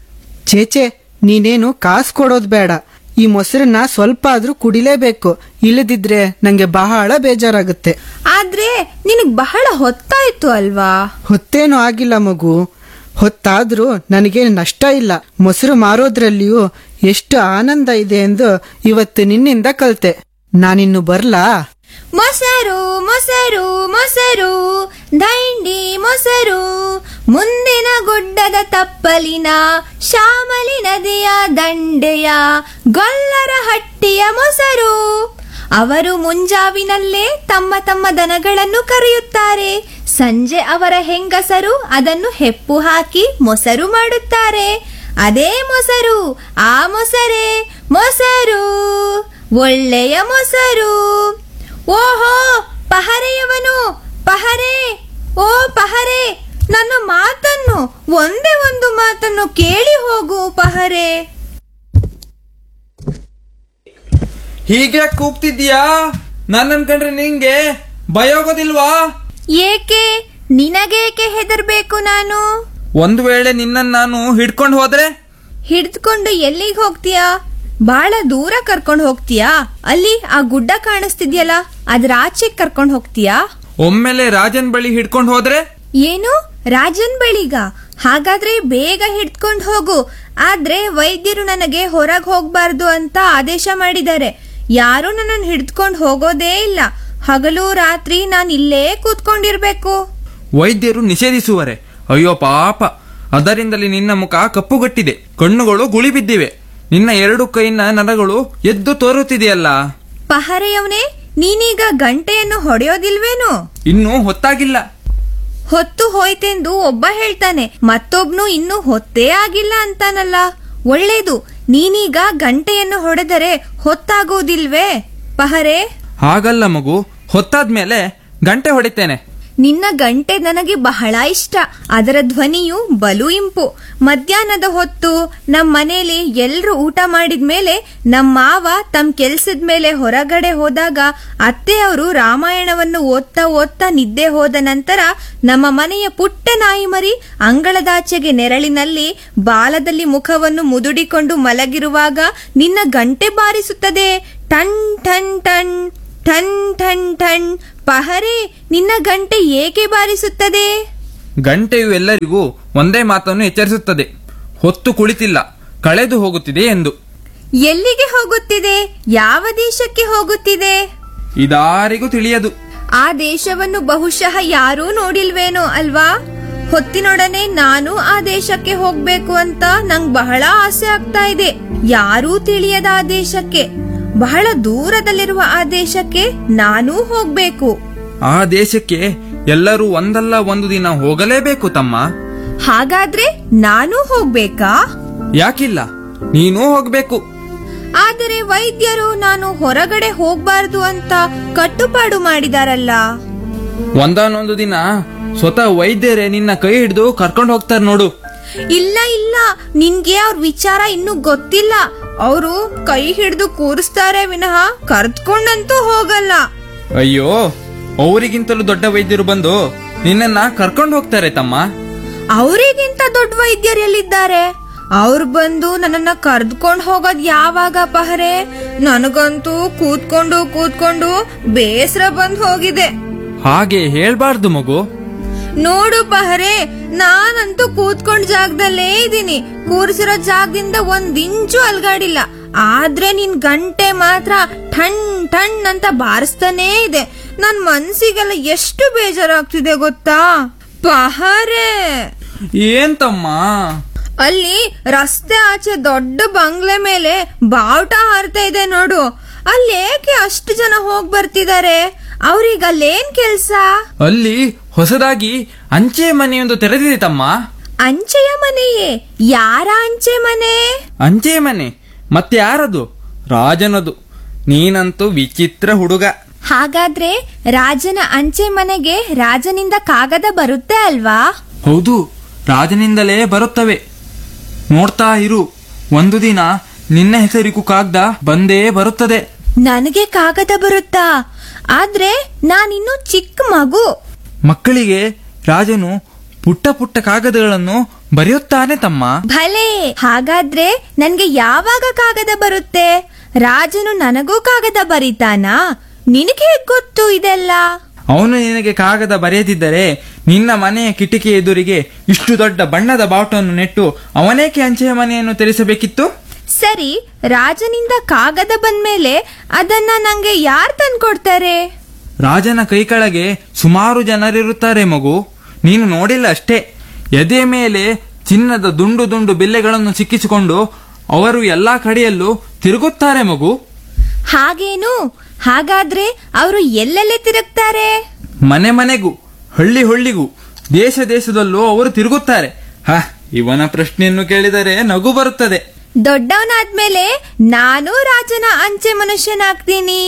ಚೇಚೆ, ನೀನೇನು ಕಾಸು ಕೊಡೋದ್ ಬೇಡ. ಈ ಮೊಸರನ್ನ ಸ್ವಲ್ಪ ಆದ್ರೂ ಕುಡಿಲೇಬೇಕು. ಇಲ್ಲದಿದ್ರೆ ನಂಗೆ ಬಹಳ ಬೇಜಾರಾಗುತ್ತೆ. ಆದ್ರೆ ನಿನಗ್ ಬಹಳ ಹೊತ್ತಾಯ್ತು ಅಲ್ವಾ? ಹೊತ್ತೇನು ಆಗಿಲ್ಲ ಮಗು. ಹೊತ್ತಾದ್ರೂ ನನಗೇನು ನಷ್ಟ ಇಲ್ಲ. ಮೊಸರು ಮಾರೋದ್ರಲ್ಲಿಯೂ ಎಷ್ಟು ಆನಂದ ಇದೆ ಎಂದು ಇವತ್ತು ನಿನ್ನಿಂದ ಕಲ್ತೆ. ನಾನಿನ್ನು ಬರ್ಲಾ? ಮೊಸರು ಮೊಸರು ಮೊಸರು, ಧೈಂಡಿ ಮೊಸರು, ಮುಂದಿನ ಗುಡ್ಡದ ತಪ್ಪಲಿನ ಶಾಮಲಿ ನದಿಯ ದಂಡೆಯ ಗೊಲ್ಲರ ಹಟ್ಟಿಯ ಮೊಸರು. ಅವರು ಮುಂಜಾವಿನಲ್ಲೇ ತಮ್ಮ ತಮ್ಮ ದನಗಳನ್ನು ಕರೆಯುತ್ತಾರೆ. ಸಂಜೆ ಅವರ ಹೆಂಗಸರು ಅದನ್ನು ಹೆಪ್ಪು ಹಾಕಿ ಮೊಸರು ಮಾಡುತ್ತಾರೆ. ಅದೇ ಮೊಸರು, ಆ ಮೊಸರೇ ಮೊಸರು, ಒಳ್ಳೆಯ ಮೊಸರು. ಓಹೋ, ಪಹರೆಯವನು, ಪಹರೆ, ಓ ಪಹರೆ, ನನ್ನ ಮಾತನ್ನು, ಒಂದೇ ಒಂದು ಮಾತನ್ನು ಕೇಳಿ ಹೋಗು ಪಹರೆ. ಹೀಗೆ ಕೂಗ್ತಿದ್ಯಾ? ನನ್ನ ಅನ್ಕೊಂಡ್ರೆ ನಿಂಗೆ ಭಯ ಹೋಗೋದಿಲ್ವಾ? ಏಕೆ? ನಿನಗೇಕೆ ಹೆದರ್ಬೇಕು ನಾನು? ಒಂದು ವೇಳೆ ನಿನ್ನನ್ನು ನಾನು ಹಿಡ್ಕೊಂಡು ಹೋದ್ರೆ? ಹಿಡಿದುಕೊಂಡು ಎಲ್ಲಿಗೆ ಹೋಗ್ತೀಯಾ? ಬಾಳ ದೂರ ಕರ್ಕೊಂಡ್ ಹೋಗ್ತೀಯಾ? ಅಲ್ಲಿ ಆ ಗುಡ್ಡ ಕಾಣಿಸ್ತಿದ್ಯಲ್ಲ, ಅದ್ರ ಆಚೆ ಕರ್ಕೊಂಡ್ ಹೋಗ್ತೀಯಾ? ಒಮ್ಮೆಲೆ ರಾಜನ್ ಬಳಿ ಹಿಡ್ಕೊಂಡು ಹೋದ್ರೆ? ಏನು, ರಾಜನ್ ಬಳಿಗ? ಹಾಗಾದ್ರೆ ಬೇಗ ಹಿಡ್ಕೊಂಡ್ ಹೋಗು. ಆದ್ರೆ ವೈದ್ಯರು ನನಗೆ ಹೊರಗ್ ಹೋಗ್ಬಾರ್ದು ಅಂತ ಆದೇಶ ಮಾಡಿದ್ದಾರೆ. ಯಾರು ನನ್ನನ್ನು ಹಿಡ್ಕೊಂಡ್ ಹೋಗೋದೇ ಇಲ್ಲ. ಹಗಲು ರಾತ್ರಿ ನಾನ್ ಇಲ್ಲೇ ಕೂತ್ಕೊಂಡಿರ್ಬೇಕು. ವೈದ್ಯರು ನಿಷೇಧಿಸುವರೆ? ಅಯ್ಯೋ ಪಾಪ, ಅದರಿಂದಲೇ ನಿನ್ನ ಮುಖ ಕಪ್ಪುಗಟ್ಟಿದೆ, ಕಣ್ಣುಗಳು ಗುಳಿ ಬಿದ್ದಿವೆ, ನಿನ್ನ ಎರಡು ಕೈನ ನರಗಳು ಎದ್ದು ತೋರುತ್ತಿದೆಯಲ್ಲ. ಪಹರೆಯವನೇ, ನೀನೀಗ ಗಂಟೆಯನ್ನು ಹೊಡೆಯೋದಿಲ್ವೇನು? ಇನ್ನೂ ಹೊತ್ತಾಗಿಲ್ಲ. ಹೊತ್ತು ಹೋಯ್ತೆಂದು ಒಬ್ಬ ಹೇಳ್ತಾನೆ, ಮತ್ತೊಬ್ನು ಇನ್ನೂ ಹೊತ್ತೇ ಆಗಿಲ್ಲ ಅಂತಾನಲ್ಲ. ಒಳ್ಳೇದು, ನೀನೀಗ ಗಂಟೆಯನ್ನು ಹೊಡೆದರೆ ಹೊತ್ತಾಗೋದಿಲ್ವೇ ಪಹರೆ? ಹಾಗಲ್ಲ ಮಗು, ಹೊತ್ತಾದ್ಮೇಲೆ ಗಂಟೆ ಹೊಡಿತೇನೆ. ನಿನ್ನ ಗಂಟೆ ನನಗೆ ಬಹಳ ಇಷ್ಟ. ಅದರ ಧ್ವನಿಯು ಬಲು ಇಂಪು. ಮಧ್ಯಾಹ್ನದ ಹೊತ್ತು ನಮ್ಮ ಮನೇಲಿ ಎಲ್ರು ಊಟ ಮಾಡಿದ್ಮೇಲೆ ನಮ್ಮ ಮಾವ ತಮ್ಮ ಕೆಲ್ಸದ ಮೇಲೆ ಹೊರಗಡೆ ಹೋದಾಗ ಅತ್ತೆಯವರು ರಾಮಾಯಣವನ್ನು ಓದ್ತಾ ಓದ್ತಾ ನಿದ್ದೆ ಹೋದ ನಂತರ ನಮ್ಮ ಮನೆಯ ಪುಟ್ಟ ನಾಯಿ ಮರಿ ಅಂಗಳದಾಚೆಗೆ ನೆರಳಿನಲ್ಲಿ ಬಾಲದಲ್ಲಿ ಮುಖವನ್ನು ಮುದುಡಿಕೊಂಡು ಮಲಗಿರುವಾಗ ನಿನ್ನ ಗಂಟೆ ಬಾರಿಸುತ್ತದೆ. Ton ton ton ton ton ton. ಪಹರೆ, ನಿನ್ನ ಗಂಟೆ ಏಕೆ ಬಾರಿಸುತ್ತದೆ? ಗಂಟೆಯು ಎಲ್ಲರಿಗೂ ಒಂದೇ ಮಾತನ್ನು ಎಚ್ಚರಿಸುತ್ತದೆ, ಹೊತ್ತು ಕುಳಿತಿಲ್ಲ, ಕಳೆದು ಹೋಗುತ್ತಿದೆ ಎಂದು. ಎಲ್ಲಿಗೆ ಹೋಗುತ್ತಿದೆ? ಯಾವ ದೇಶಕ್ಕೆ ಹೋಗುತ್ತಿದೆ? ಇದಾರಿಗೂ ತಿಳಿಯದು. ಆ ದೇಶವನ್ನು ಬಹುಶಃ ಯಾರೂ ನೋಡಿಲ್ವೇನೋ ಅಲ್ವಾ? ಹೊತ್ತಿನೊಡನೆ ನಾನು ಆ ದೇಶಕ್ಕೆ ಹೋಗ್ಬೇಕು ಅಂತ ನಂಗ್ ಬಹಳ ಆಸೆ ಆಗ್ತಾ ಇದೆ. ಯಾರೂ ತಿಳಿಯದ ಆ ದೇಶಕ್ಕೆ, ಬಹಳ ದೂರದಲ್ಲಿರುವ ಆ ದೇಶಕ್ಕೆ ನಾನೂ ಹೋಗ್ಬೇಕು. ಆ ದೇಶಕ್ಕೆ ಎಲ್ಲರೂ ಒಂದಲ್ಲ ಒಂದು ದಿನ ಹೋಗಲೇಬೇಕು ತಮ್ಮ. ಹಾಗಾದ್ರೆ ನಾನೂ ಹೋಗ್ಬೇಕಾ? ಯಾಕಿಲ್ಲ, ನೀನೂ ಹೋಗ್ಬೇಕು. ಆದರೆ ವೈದ್ಯರು ನಾನು ಹೊರಗಡೆ ಹೋಗ್ಬಾರ್ದು ಅಂತ ಕಟ್ಟುಪಾಡು ಮಾಡಿದಾರಲ್ಲ. ಒಂದಾನೊಂದು ದಿನ ಸ್ವತಃ ವೈದ್ಯರೇ ನಿನ್ನ ಕೈ ಹಿಡಿದು ಕರ್ಕೊಂಡು ಹೋಗ್ತಾರೆ ನೋಡು. ಇಲ್ಲ ಇಲ್ಲ, ನಿನ್ಗೆ ಅವ್ರ ವಿಚಾರ ಇನ್ನೂ ಗೊತ್ತಿಲ್ಲ. ಅವರು ಕೈ ಹಿಡಿದು ಕೂರಿಸ್ತಾರೆ ವಿನಃ ಕರ್ದ್ಕೊಂಡಂತೂ ಹೋಗಲ್ಲ. ಅಯ್ಯೋ, ಅವರಿಗಿಂತಲೂ ದೊಡ್ಡ ವೈದ್ಯರು ಬಂದು ನಿನ್ನನ್ನ ಕರ್ಕೊಂಡು ಹೋಗ್ತಾರೆ ತಮ್ಮ. ಅವರಿಗಿಂತ ದೊಡ್ಡ ವೈದ್ಯರು ಎಲ್ಲಿದ್ದಾರೆ? ಅವ್ರು ಬಂದು ನನ್ನನ್ನ ಕರ್ದ್ಕೊಂಡ್ ಹೋಗೋದ್ ಯಾವಾಗ ಪಹರೆ? ನನಗಂತೂ ಕೂತ್ಕೊಂಡು ಕೂತ್ಕೊಂಡು ಬೇಸರ ಬಂದ್ ಹೋಗಿದೆ. ಹಾಗೆ ಹೇಳ್ಬಾರ್ದು ಮಗು. ನೋಡು ಪಹರೆ, ನಾನಂತೂ ಕೂತ್ಕೊಂಡ್ ಜಾಗದಲ್ಲೇ ಇದ್ದೀನಿ. ಕೂರಿಸಿರೋ ಜಾಗದಿಂದ ಒಂದ್ ಇಂಚು ಅಲ್ಗಾಡಿಲ್ಲ. ಆದ್ರೆ ನಿನ್ ಗಂಟೆ ಮಾತ್ರ ಠಣ್ ಠಣ್ ಅಂತ ಬಾರಿಸ್ತಾನೇ ಇದೆ. ನನ್ ಮನ್ಸಿಗೆಲ್ಲ ಎಷ್ಟು ಬೇಜಾರಾಗ್ತಿದೆ ಗೊತ್ತಾ ಪಹರೆ? ಏನ್ ತಮ್ಮ? ಅಲ್ಲಿ ರಸ್ತೆ ಆಚೆ ದೊಡ್ಡ ಬಂಗ್ಲೆ ಮೇಲೆ ಬಾವುಟ ಹಾರ್ತಾ ಇದೆ ನೋಡು. ಅಲ್ಲಿ ಏಕೆ ಅಷ್ಟು ಜನ ಹೋಗ್ ಬರ್ತಿದ್ದಾರೆ? ಅವ್ರಿಗೆ ಅಲ್ಲೇನ್ ಕೆಲ್ಸ? ಅಲ್ಲಿ ಹೊಸದಾಗಿ ಅಂಚೆ ಮನೆಯೊಂದು ತೆರೆದಿದೆ ತಮ್ಮ. ಅಂಚೆಯ ಮನೆಯೇ? ಯಾರ ಅಂಚೆ ಮನೆ? ಅಂಚೆ ಮನೆ ಮತ್ತೆ ಯಾರದು? ರಾಜನದು. ನೀನಂತೂ ವಿಚಿತ್ರ ಹುಡುಗ. ಹಾಗಾದ್ರೆ ರಾಜನ ಅಂಚೆ ಮನೆಗೆ ರಾಜನಿಂದ ಕಾಗದ ಬರುತ್ತೆ ಅಲ್ವಾ? ಹೌದು, ರಾಜನಿಂದಲೇ ಬರುತ್ತವೆ. ನೋಡ್ತಾ ಇರು, ಒಂದು ದಿನ ನಿನ್ನ ಹೆಸರಿಗೂ ಕಾಗದ ಬಂದೇ ಬರುತ್ತದೆ. ನನಗೆ ಕಾಗದ ಬರುತ್ತಾ? ಆದ್ರೆ ನಾನಿನ್ನು ಚಿಕ್ಕ ಮಗು. ಮಕ್ಕಳಿಗೆ ರಾಜನು ಪುಟ್ಟ ಪುಟ್ಟ ಕಾಗದಗಳನ್ನು ಬರೆಯುತ್ತಾನೆ ತಮ್ಮ. ಭಲೆ, ಹಾಗಾದ್ರೆ ನನ್ಗೆ ಯಾವಾಗ ಕಾಗದ ಬರುತ್ತೆ? ರಾಜನು ನನಗೂ ಕಾಗದ ಬರೀತಾನಾ? ನಿನಗೆ ಗೊತ್ತು ಇದೆಲ್ಲ? ಅವನು ನಿನಗೆ ಕಾಗದ ಬರೆಯದಿದ್ದರೆ ನಿನ್ನ ಮನೆಯ ಕಿಟಕಿ ಎದುರಿಗೆ ಇಷ್ಟು ದೊಡ್ಡ ಬಣ್ಣದ ಬಾವುಟವನ್ನು ನೆಟ್ಟು ಅವನೇಕೆ ಅಂಚೆಯ ಮನೆಯನ್ನು ತೆರೆಸಬೇಕಿತ್ತು? ಸರಿ, ರಾಜನಿಂದ ಕಾಗದ ಬಂದ್ಮೇಲೆ ಅದನ್ನ ನಂಗೆ ಯಾರ್ ತಂದ್ಕೊಡ್ತಾರೆ? ರಾಜನ ಕೈ ಕೆಳಗೆ ಸುಮಾರು ಜನರಿರುತ್ತಾರೆ ಮಗು. ನೀನು ನೋಡಿಲ್ಲ ಅಷ್ಟೇ. ಎದೆ ಮೇಲೆ ಚಿನ್ನದ ದುಂಡು ದುಂಡು ಬಿಲ್ಲೆಗಳನ್ನು ಸಿಕ್ಕಿಸಿಕೊಂಡು ಅವರು ಎಲ್ಲಾ ಕಡೆಯಲ್ಲೂ ತಿರುಗುತ್ತಾರೆ ಮಗು. ಹಾಗೇನು? ಹಾಗಾದ್ರೆ ಅವರು ಎಲ್ಲೆಲ್ಲಿ ತಿರುಗ್ತಾರೆ? ಮನೆ ಮನೆಗೂ, ಹಳ್ಳಿ ಹಳ್ಳಿಗೂ, ದೇಶ ದೇಶದಲ್ಲೂ ಅವರು ತಿರುಗುತ್ತಾರೆ. ಹ, ಇವನ ಪ್ರಶ್ನೆಯನ್ನು ಕೇಳಿದರೆ ನಗು ಬರುತ್ತದೆ. ದೊಡ್ಡವನಾದ್ಮೇಲೆ ನಾನು ರಾಜನ ಅಂಚೆ ಮನುಷ್ಯನಾಗ್ತೀನಿ.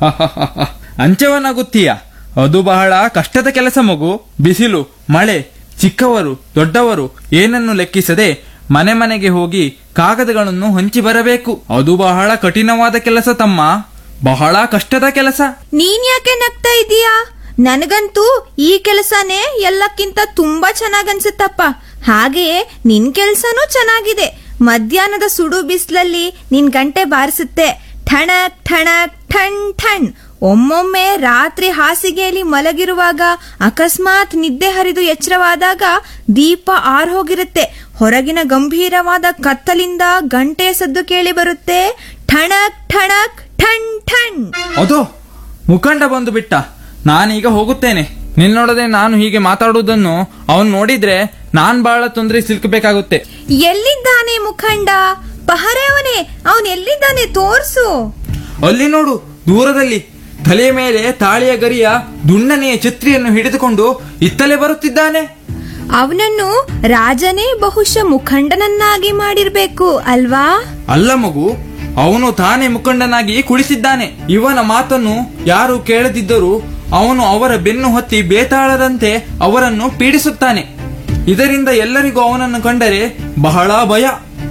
ಅಂಚೆವನಾಗುತ್ತೀಯ? ಅದು ಬಹಳ ಕಷ್ಟದ ಕೆಲಸ ಮಗು. ಬಿಸಿಲು, ಮಳೆ, ಚಿಕ್ಕವರು ದೊಡ್ಡವರು ಏನನ್ನು ಲೆಕ್ಕಿಸದೆ ಮನೆ ಮನೆಗೆ ಹೋಗಿ ಕಾಗದಗಳನ್ನು ಹಂಚಿ ಬರಬೇಕು. ಅದು ಬಹಳ ಕಠಿಣವಾದ ಕೆಲಸ ತಮ್ಮ, ಬಹಳ ಕಷ್ಟದ ಕೆಲಸ. ನೀನ್ ಯಾಕೆ ನಗ್ತಾ ಇದೀಯಾ? ನನಗಂತೂ ಈ ಕೆಲಸನೇ ಎಲ್ಲಕ್ಕಿಂತ ತುಂಬಾ ಚೆನ್ನಾಗನ್ಸುತ್ತಪ್ಪ. ಹಾಗೆಯೇ ನಿನ್ ಕೆಲ್ಸನೂ ಚೆನ್ನಾಗಿದೆ. ಮಧ್ಯಾಹ್ನದ ಸುಡು ಬಿಸಿಲಲ್ಲಿ ನಿನ್ ಗಂಟೆ ಬಾರಿಸುತ್ತೆ, ಠಣಕ್ ಠಣಕ್ ಠಣ್ ಠಣ್. ಒಮ್ಮೊಮ್ಮೆ ರಾತ್ರಿ ಹಾಸಿಗೆಯಲ್ಲಿ ಮಲಗಿರುವಾಗ ಅಕಸ್ಮಾತ್ ನಿದ್ದೆ ಹರಿದು ಎಚ್ಚರವಾದಾಗ ದೀಪ ಆರ್ ಹೋಗಿರುತ್ತೆ. ಹೊರಗಿನ ಗಂಭೀರವಾದ ಕತ್ತಲಿಂದ ಗಂಟೆ ಸದ್ದು ಕೇಳಿ ಬರುತ್ತೆ, ಠಣಕ್ ಠಣಕ್ ಠಣ್ ಠಣ್. ಅದೋ ಮುಖಂಡ ಬಂದು ಬಿಟ್ಟ. ನಾನೀಗ ಹೋಗುತ್ತೇನೆ. ನಿನ್ನೊಡನೆ ನಾನು ಹೀಗೆ ಮಾತಾಡುವುದನ್ನು ಅವನು ನೋಡಿದ್ರೆ ನಾನ್ ಬಹಳ ತೊಂದರೆ ಸಿಲ್ಕಬೇಕಾಗುತ್ತೆ. ಎಲ್ಲಿದ್ದಾನೆ ಮುಖಂಡ? ಪಹರೆಯವನೇ, ಅವನ್ ಎಲ್ಲಿದ್ದಾನೆ ತೋರ್ಸು. ಅಲ್ಲಿ ನೋಡು, ದೂರದಲ್ಲಿ ತಲೆಯ ಮೇಲೆ ತಾಳಿಯ ಗರಿಯ ದುಣ್ಣನೆಯ ಛತ್ರಿಯನ್ನು ಹಿಡಿದುಕೊಂಡು ಇತ್ತಲೇ ಬರುತ್ತಿದ್ದಾನೆ. ಅವನನ್ನು ರಾಜನೇ ಬಹುಶಃ ಮುಖಂಡನನ್ನಾಗಿ ಮಾಡಿರ್ಬೇಕು ಅಲ್ವಾ? ಅಲ್ಲ ಮಗು, ಅವನು ತಾನೇ ಮುಖಂಡನಾಗಿ ಕುಳಿತಿದ್ದಾನೆ. ಇವನ ಮಾತನ್ನು ಯಾರು ಕೇಳದಿದ್ದರೂ ಅವನು ಅವರ ಬೆನ್ನು ಹತ್ತಿ ಬೇತಾಳದಂತೆ ಅವರನ್ನು ಪೀಡಿಸುತ್ತಾನೆ. ಇದರಿಂದ ಎಲ್ಲರಿಗೂ ಅವನನ್ನು ಕಂಡರೆ ಬಹಳ ಭಯ.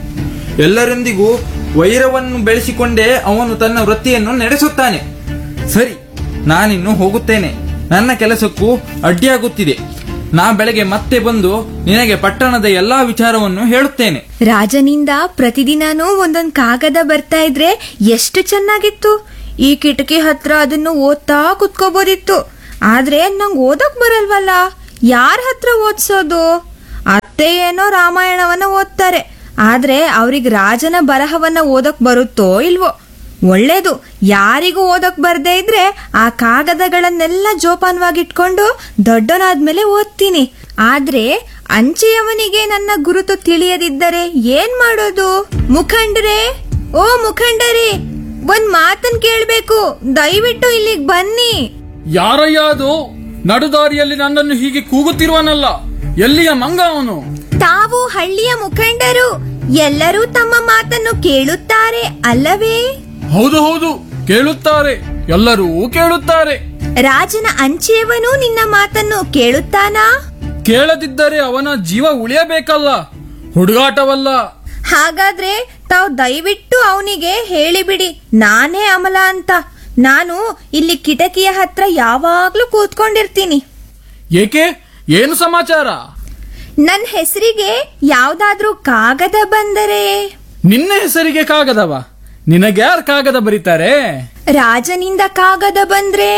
ಎಲ್ಲರೊಂದಿಗೂ ವೈರವನ್ನು ಬೆಳೆಸಿಕೊಂಡೇ ಅವನು ತನ್ನ ವೃತ್ತಿಯನ್ನು ನಡೆಸುತ್ತಾನೆ. ಸರಿ, ನಾನಿನ್ನು ಹೋಗುತ್ತೇನೆ. ನನ್ನ ಕೆಲಸಕ್ಕೂ ಅಡ್ಡಿಯಾಗುತ್ತಿದೆ. ನಾ ಬೆಳಗ್ಗೆ ಮತ್ತೆ ಬಂದು ನಿನಗೆ ಪಟ್ಟಣದ ಎಲ್ಲಾ ವಿಚಾರವನ್ನು ಹೇಳುತ್ತೇನೆ. ರಾಜನಿಂದ ಪ್ರತಿದಿನಾನೂ ಒಂದೊಂದ್ ಕಾಗದ ಬರ್ತಾ ಇದ್ರೆ ಎಷ್ಟು ಚೆನ್ನಾಗಿತ್ತು. ಈ ಕಿಟಕಿ ಹತ್ರ ಅದನ್ನು ಓದ್ತಾ ಕುತ್ಕೋಬೋದಿತ್ತು. ಆದ್ರೆ ನಂಗ್ ಓದಕ್ ಬರಲ್ವಲ್ಲ, ಯಾರ ಹತ್ರ ಓದ್ಸೋದು? ಅತ್ತೆ ಏನೋ ರಾಮಾಯಣವನ್ನ ಓದ್ತಾರೆ, ಆದ್ರೆ ಅವ್ರಿಗೆ ರಾಜನ ಬರಹವನ್ನ ಓದಕ್ ಬರುತ್ತೋ ಇಲ್ವೋ? ಒಳ್ಳೇದು, ಯಾರಿಗೂ ಓದಕ್ ಬರ್ದೇ ಇದ್ರೆ ಆ ಕಾಗದಗಳನ್ನೆಲ್ಲ ಜೋಪಾನವಾಗಿಟ್ಕೊಂಡು ದೊಡ್ಡನಾದ್ಮೇಲೆ ಓದ್ತೀನಿ. ಆದ್ರೆ ಅಂಚೆಯವನಿಗೆ ನನ್ನ ಗುರುತು ತಿಳಿಯದಿದ್ದರೆ ಏನ್ ಮಾಡೋದು? ಮುಖಂಡರೇ, ಓ ಮುಖಂಡರೇ, ಒಂದ್ ಮಾತನ್ ಕೇಳ್ಬೇಕು, ದಯವಿಟ್ಟು ಇಲ್ಲಿಗ್ ಬನ್ನಿ. ಯಾರಯ್ಯ ಅದು? ನಡುದಾರಿಯಲ್ಲಿ ನನ್ನನ್ನು ಹೀಗೆ ಕೂಗುತ್ತಿರುವನಲ್ಲ, ಎಲ್ಲಿಯ ಮಂಗ ಅವನು? ತಾವು ಹಳ್ಳಿಯ ಮುಖಂಡರು, ಎಲ್ಲರೂ ತಮ್ಮ ಮಾತನ್ನು ಕೇಳುತ್ತಾರೆ ಅಲ್ಲವೇ? ಹೌದು ಹೌದು, ಕೇಳುತ್ತಾರೆ, ಎಲ್ಲರೂ ಕೇಳುತ್ತಾರೆ. ರಾಜನ ಅಂಚೆಯವನು ನಿನ್ನ ಮಾತನ್ನು ಕೇಳುತ್ತಾನಾ? ಕೇಳದಿದ್ದರೆ ಅವನ ಜೀವ ಉಳಿಯಬೇಕಲ್ಲ, ಹುಡುಗಾಟವಲ್ಲ. ಹಾಗಾದ್ರೆ ತಾವು ದಯವಿಟ್ಟು ಅವನಿಗೆ ಹೇಳಿಬಿಡಿ, ನಾನೇ ಅಮಲ ಅಂತ. ನಾನು ಇಲ್ಲಿ ಕಿಟಕಿಯ ಹತ್ರ ಯಾವಾಗ್ಲೂ ಕೂತ್ಕೊಂಡಿರ್ತೀನಿ. ಏಕೆ, ಏನು ಸಮಾಚಾರ? ನನ್ನ ಹೆಸರಿಗೆ ಯಾವ್ದಾದ್ರೂ ಕಾಗದ ಬಂದರೆ? ನಿನ್ನ ಹೆಸರಿಗೆ ಕಾಗದವ? ನಿನಗ್ಯಾರ ಕಾಗದ ಬರೀತಾರೆ? ರಾಜನಿಂದ ಕಾಗದ ಬಂದ್ರೆ?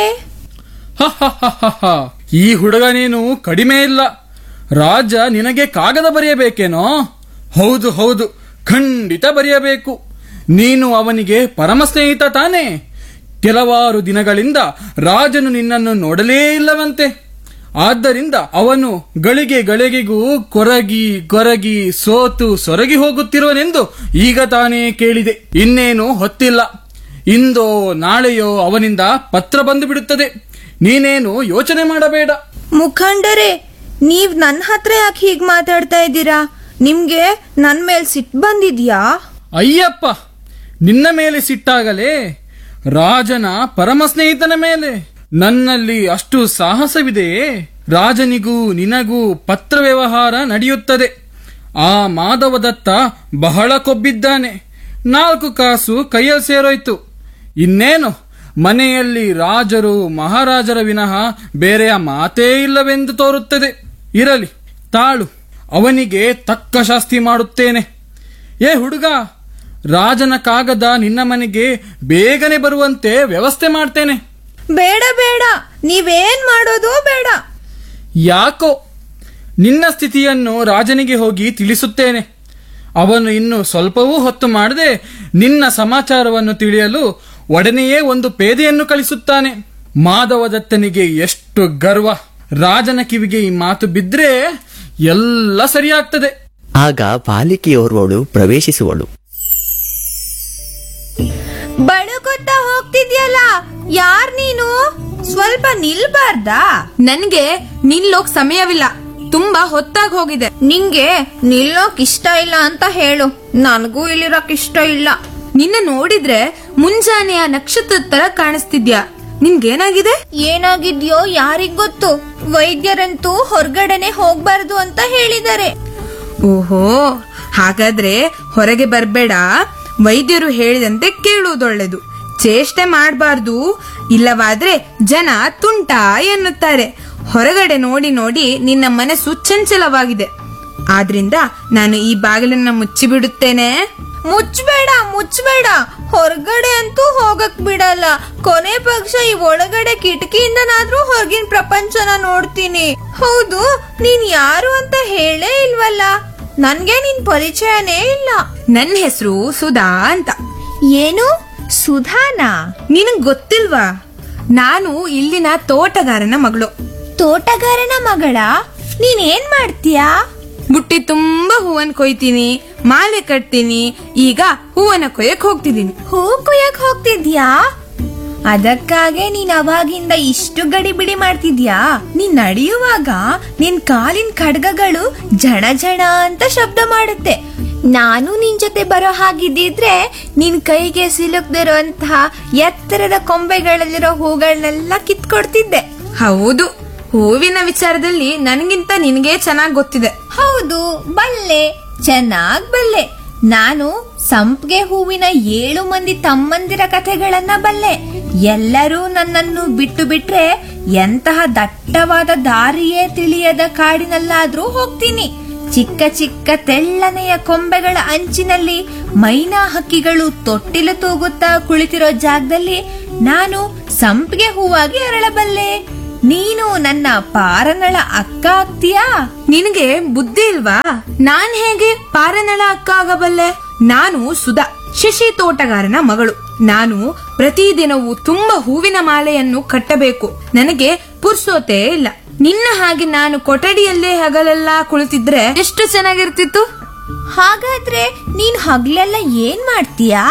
ಹ ಹ ಹ ಹ ಹ. ಈ ಹುಡುಗನೇನು ಕಡಿಮೆ ಇಲ್ಲ. ರಾಜ ನಿನಗೆ ಕಾಗದ ಬರೆಯಬೇಕೇನೋ? ಹೌದು ಹೌದು, ಖಂಡಿತ ಬರೆಯಬೇಕು. ನೀನು ಅವನಿಗೆ ಪರಮ ಸ್ನೇಹಿತ ತಾನೇ? ಕೆಲವಾರು ದಿನಗಳಿಂದ ರಾಜನು ನಿನ್ನನ್ನು ನೋಡಲೇ ಇಲ್ಲವಂತೆ. ಆದ್ದರಿಂದ ಅವನು ಗಳಿಗೆ ಗಳಿಗೆಗೂ ಕೊರಗಿ ಕೊರಗಿ ಸೋತು ಸೊರಗಿ ಹೋಗುತ್ತಿರುವನೆಂದು ಈಗ ತಾನೇ ಕೇಳಿದೆ. ಇನ್ನೇನು ಹೊತ್ತಿಲ್ಲ, ಇಂದೋ ನಾಳೆಯೋ ಅವನಿಂದ ಪತ್ರ ಬಂದು ಬಿಡುತ್ತದೆ. ನೀನೇನು ಯೋಚನೆ ಮಾಡಬೇಡ. ಮುಖಂಡರೇ, ನೀವ್ ನನ್ನ ಹತ್ರ ಯಾಕೆ ಹೀಗ್ ಮಾತಾಡ್ತಾ ಇದ್ದೀರಾ? ನಿಮ್ಗೆ ನನ್ ಮೇಲ್ ಸಿಟ್ಟು ಬಂದಿದ್ಯಾ? ಅಯ್ಯಪ್ಪ, ನಿನ್ನ ಮೇಲೆ ಸಿಟ್ಟಾಗಲೇ? ರಾಜನ ಪರಮ ಸ್ನೇಹಿತನ ಮೇಲೆ ನನ್ನಲ್ಲಿ ಅಷ್ಟು ಸಾಹಸವಿದೆಯೇ? ರಾಜನಿಗೂ ನಿನಗೂ ಪತ್ರ ವ್ಯವಹಾರ ನಡೆಯುತ್ತದೆ. ಆ ಮಾಧವದತ್ತ ಬಹಳ ಕೊಬ್ಬಿದ್ದಾನೆ. ನಾಲ್ಕು ಕಾಸು ಕೈಯಲ್ಲಿ ಸೇರೋಯ್ತು. ಇನ್ನೇನು, ಮನೆಯಲ್ಲಿ ರಾಜರು ಮಹಾರಾಜರ ವಿನಃ ಬೇರೆಯ ಮಾತೇ ಇಲ್ಲವೆಂದು ತೋರುತ್ತದೆ. ಇರಲಿ, ತಾಳು, ಅವನಿಗೆ ತಕ್ಕ ಶಾಸ್ತಿ ಮಾಡುತ್ತೇನೆ. ಏ ಹುಡುಗ, ರಾಜನ ಕಾಗದ ನಿನ್ನ ಮನೆಗೆ ಬೇಗನೆ ಬರುವಂತೆ ವ್ಯವಸ್ಥೆ ಮಾಡ್ತೇನೆ. ಬೇಡ ಬೇಡ, ನೀವೇನ್ ಮಾಡೋದು ಬೇಡ. ಯಾಕೋ? ನಿನ್ನ ಸ್ಥಿತಿಯನ್ನು ರಾಜನಿಗೆ ಹೋಗಿ ತಿಳಿಸುತ್ತೇನೆ. ಅವನು ಇನ್ನು ಸ್ವಲ್ಪವೂ ಹೊತ್ತು ಮಾಡದೆ ನಿನ್ನ ಸಮಾಚಾರವನ್ನು ತಿಳಿಯಲು ಒಡನೆಯೇ ಒಂದು ಪೇದೆಯನ್ನು ಕಳಿಸುತ್ತಾನೆ. ಮಾಧವದತ್ತನಿಗೆ ಎಷ್ಟು ಗರ್ವ! ರಾಜನ ಕಿವಿಗೆ ಈ ಮಾತು ಬಿದ್ರೆ ಎಲ್ಲ ಸರಿಯಾಗ್ತದೆ. ಆಗ ಬಾಲಿಕೆಯೋರ್ವಳು ಪ್ರವೇಶಿಸುವಳು. ಬಳುಕುತ್ತಾ ಹೋಗ್ತಿದ್ಯಲ್ಲ, ಯಾರ್ ನೀನು? ಸ್ವಲ್ಪ ನಿಲ್ಬಾರ್ದಾ? ನನ್ಗೆ ನಿಲ್ಲೋಕ್ ಸಮಯವಿಲ್ಲ, ತುಂಬಾ ಹೊತ್ತಾಗಿ ಹೋಗಿದೆ. ನಿಂಗೆ ನಿಲ್ಲೋಕ್ ಇಷ್ಟ ಇಲ್ಲ ಅಂತ ಹೇಳು, ನನಗೂ ಇಲ್ಲಿರೋಕ್ ಇಷ್ಟ ಇಲ್ಲ. ನಿನ್ನ ನೋಡಿದ್ರೆ ಮುಂಜಾನೆಯ ನಕ್ಷತ್ರದ ತರ ಕಾಣಿಸ್ತಿದ್ಯಾ. ನಿನ್ಗೇನಾಗಿದೆ? ಏನಾಗಿದ್ಯೋ ಯಾರಿಗ್ ಗೊತ್ತು. ವೈದ್ಯರಂತೂ ಹೊರಗಡೆನೆ ಹೋಗ್ಬಾರ್ದು ಅಂತ ಹೇಳಿದ್ದಾರೆ. ಓಹೋ, ಹಾಗಾದ್ರೆ ಹೊರಗೆ ಬರ್ಬೇಡ. ವೈದ್ಯರು ಹೇಳಿದಂತೆ ಕೇಳುವುದೊಳ್ಳೆದು. ಚೇಷ್ಟೆ ಮಾಡಬಾರ್ದು, ಇಲ್ಲವಾದ್ರೆ ಜನ ತುಂಟ ಎನ್ನುತ್ತಾರೆ. ಹೊರಗಡೆ ನೋಡಿ ನೋಡಿ ನಿನ್ನ ಮನಸ್ಸು ಚಂಚಲವಾಗಿದೆ. ಆದ್ರಿಂದ ನಾನು ಈ ಬಾಗಿಲನ್ನ ಮುಚ್ಚಿಬಿಡುತ್ತೇನೆ. ಮುಚ್ಚಬೇಡ ಮುಚ್ಚಬೇಡ, ಹೊರಗಡೆ ಅಂತೂ ಹೋಗಕ್ ಬಿಡಲ್ಲ. ಕೊನೆ ಪಕ್ಷ ಈ ಒಳಗಡೆ ಕಿಟಕಿಯಿಂದನಾದ್ರೂ ಹೊರಗಿನ ಪ್ರಪಂಚನ ನೋಡ್ತೀನಿ. ಹೌದು, ನೀನ್ ಯಾರು ಅಂತ ಹೇಳೇ ಇಲ್ವಲ್ಲ. ನನ್ಗೆ ನಿನ್ ಪರಿಚಯನೇ ಇಲ್ಲ. ನನ್ನ ಹೆಸರು ಸುಧಾ ಅಂತ. ಏನು ಸುಧಾನಾ? ನಿನಗ್ ಗೊತ್ತಿಲ್ವಾ? ನಾನು ಇಲ್ಲಿನ ತೋಟಗಾರನ ಮಗಳು. ತೋಟಗಾರನ ಮಗಳ? ನೀನ್ ಏನ್ ಮಾಡ್ತೀಯಾ? ಬುಟ್ಟಿ ತುಂಬಾ ಹೂವನ್ ಕೊಯ್ತೀನಿ, ಮಾಲೆ ಕಟ್ತೀನಿ. ಈಗ ಹೂವನ್ನ ಕೊಯ್ಯಕ್ ಹೋಗ್ತಿದ್ದೀನಿ. ಹೂ ಕೊಯ್ಯಕ್ ಹೋಗ್ತಿದ್ಯಾ? ಅದಕ್ಕಾಗೆ ನೀನ್ ಅವಾಗಿಂದ ಇಷ್ಟು ಗಡಿಬಿಡಿ ಮಾಡ್ತಿದ್ಯಾ? ನೀನ್ ನಡೆಯುವಾಗ ನಿನ್ ಕಾಲಿನ ಖಡ್ಗಗಳು ಜಣ ಜಣ ಅಂತ ಶಬ್ದ ಮಾಡುತ್ತೆ. ನಾನು ನಿನ್ ಜೊತೆ ಬರೋ ಹಾಗಿದ್ದಿದ್ರೆ ನಿನ್ ಕೈಗೆ ಸಿಲುಕ್ದಿರುವಂತಹ ಎತ್ತರದ ಕೊಂಬೆಗಳಲ್ಲಿರೋ ಹೂಗಳನ್ನೆಲ್ಲ ಕಿತ್ಕೊಡ್ತಿದ್ದೆ. ಹೌದು, ಹೂವಿನ ವಿಚಾರದಲ್ಲಿ ನನ್ಗಿಂತ ನಿನಗೆ ಚೆನ್ನಾಗ್ ಗೊತ್ತಿದೆ. ಹೌದು, ಬಲ್ಲೆ, ಚೆನ್ನಾಗ್ ಬಲ್ಲೆ. ನಾನು ಸಂಪಿಗೆ ಹೂವಿನ ಏಳು ಮಂದಿ ತಮ್ಮಂದಿರ ಕಥೆಗಳನ್ನ ಬಲ್ಲೆ. ಎಲ್ಲರೂ ನನ್ನನ್ನು ಬಿಟ್ಟು ಬಿಟ್ರೆ ಎಂತಹ ದಟ್ಟವಾದ ದಾರಿಯೇ ತಿಳಿಯದ ಕಾಡಿನಲ್ಲಾದ್ರೂ ಹೋಗ್ತೀನಿ. ಚಿಕ್ಕ ಚಿಕ್ಕ ತೆಳ್ಳನೆಯ ಕೊಂಬೆಗಳ ಅಂಚಿನಲ್ಲಿ ಮೈನಾ ಹಕ್ಕಿಗಳು ತೊಟ್ಟಿಲು ತೂಗುತ್ತಾ ಕುಳಿತಿರೋ ಜಾಗದಲ್ಲಿ ನಾನು ಸಂಪಿಗೆ ಹೂವಾಗಿ ಅರಳಬಲ್ಲೆ. ನೀನು ನನ್ನ ಪಾರನಳ ಅಕ್ಕ ಆಗ್ತೀಯಾ? ನಿನಗೆ ಬುದ್ಧಿ ಇಲ್ವಾ? ನಾನ್ ಹೇಗೆ ಪಾರನಳ ಅಕ್ಕ ಆಗಬಲ್ಲೆ? ನಾನು ಸುಧಾ, ಶಶಿ ತೋಟಗಾರನ ಮಗಳು. ನಾನು ಪ್ರತಿದಿನವೂ ತುಂಬಾ ಹೂವಿನ ಮಾಲೆಯನ್ನು ಕಟ್ಟಬೇಕು. ನನಗೆ ಪುರ್ಸೋತೆ ಇಲ್ಲ. ನಿನ್ನ ಹಾಗೆ ನಾನು ಕೊಠಡಿಯಲ್ಲೇ ಹಗಲೆಲ್ಲ ಕುಳಿತಿದ್ರೆ ಎಷ್ಟು ಚೆನ್ನಾಗಿರ್ತಿತ್ತು. ಹಾಗಾದ್ರೆ ನೀನ್ ಹಗಲೆಲ್ಲ ಏನ್ ಮಾಡ್ತೀಯಾ?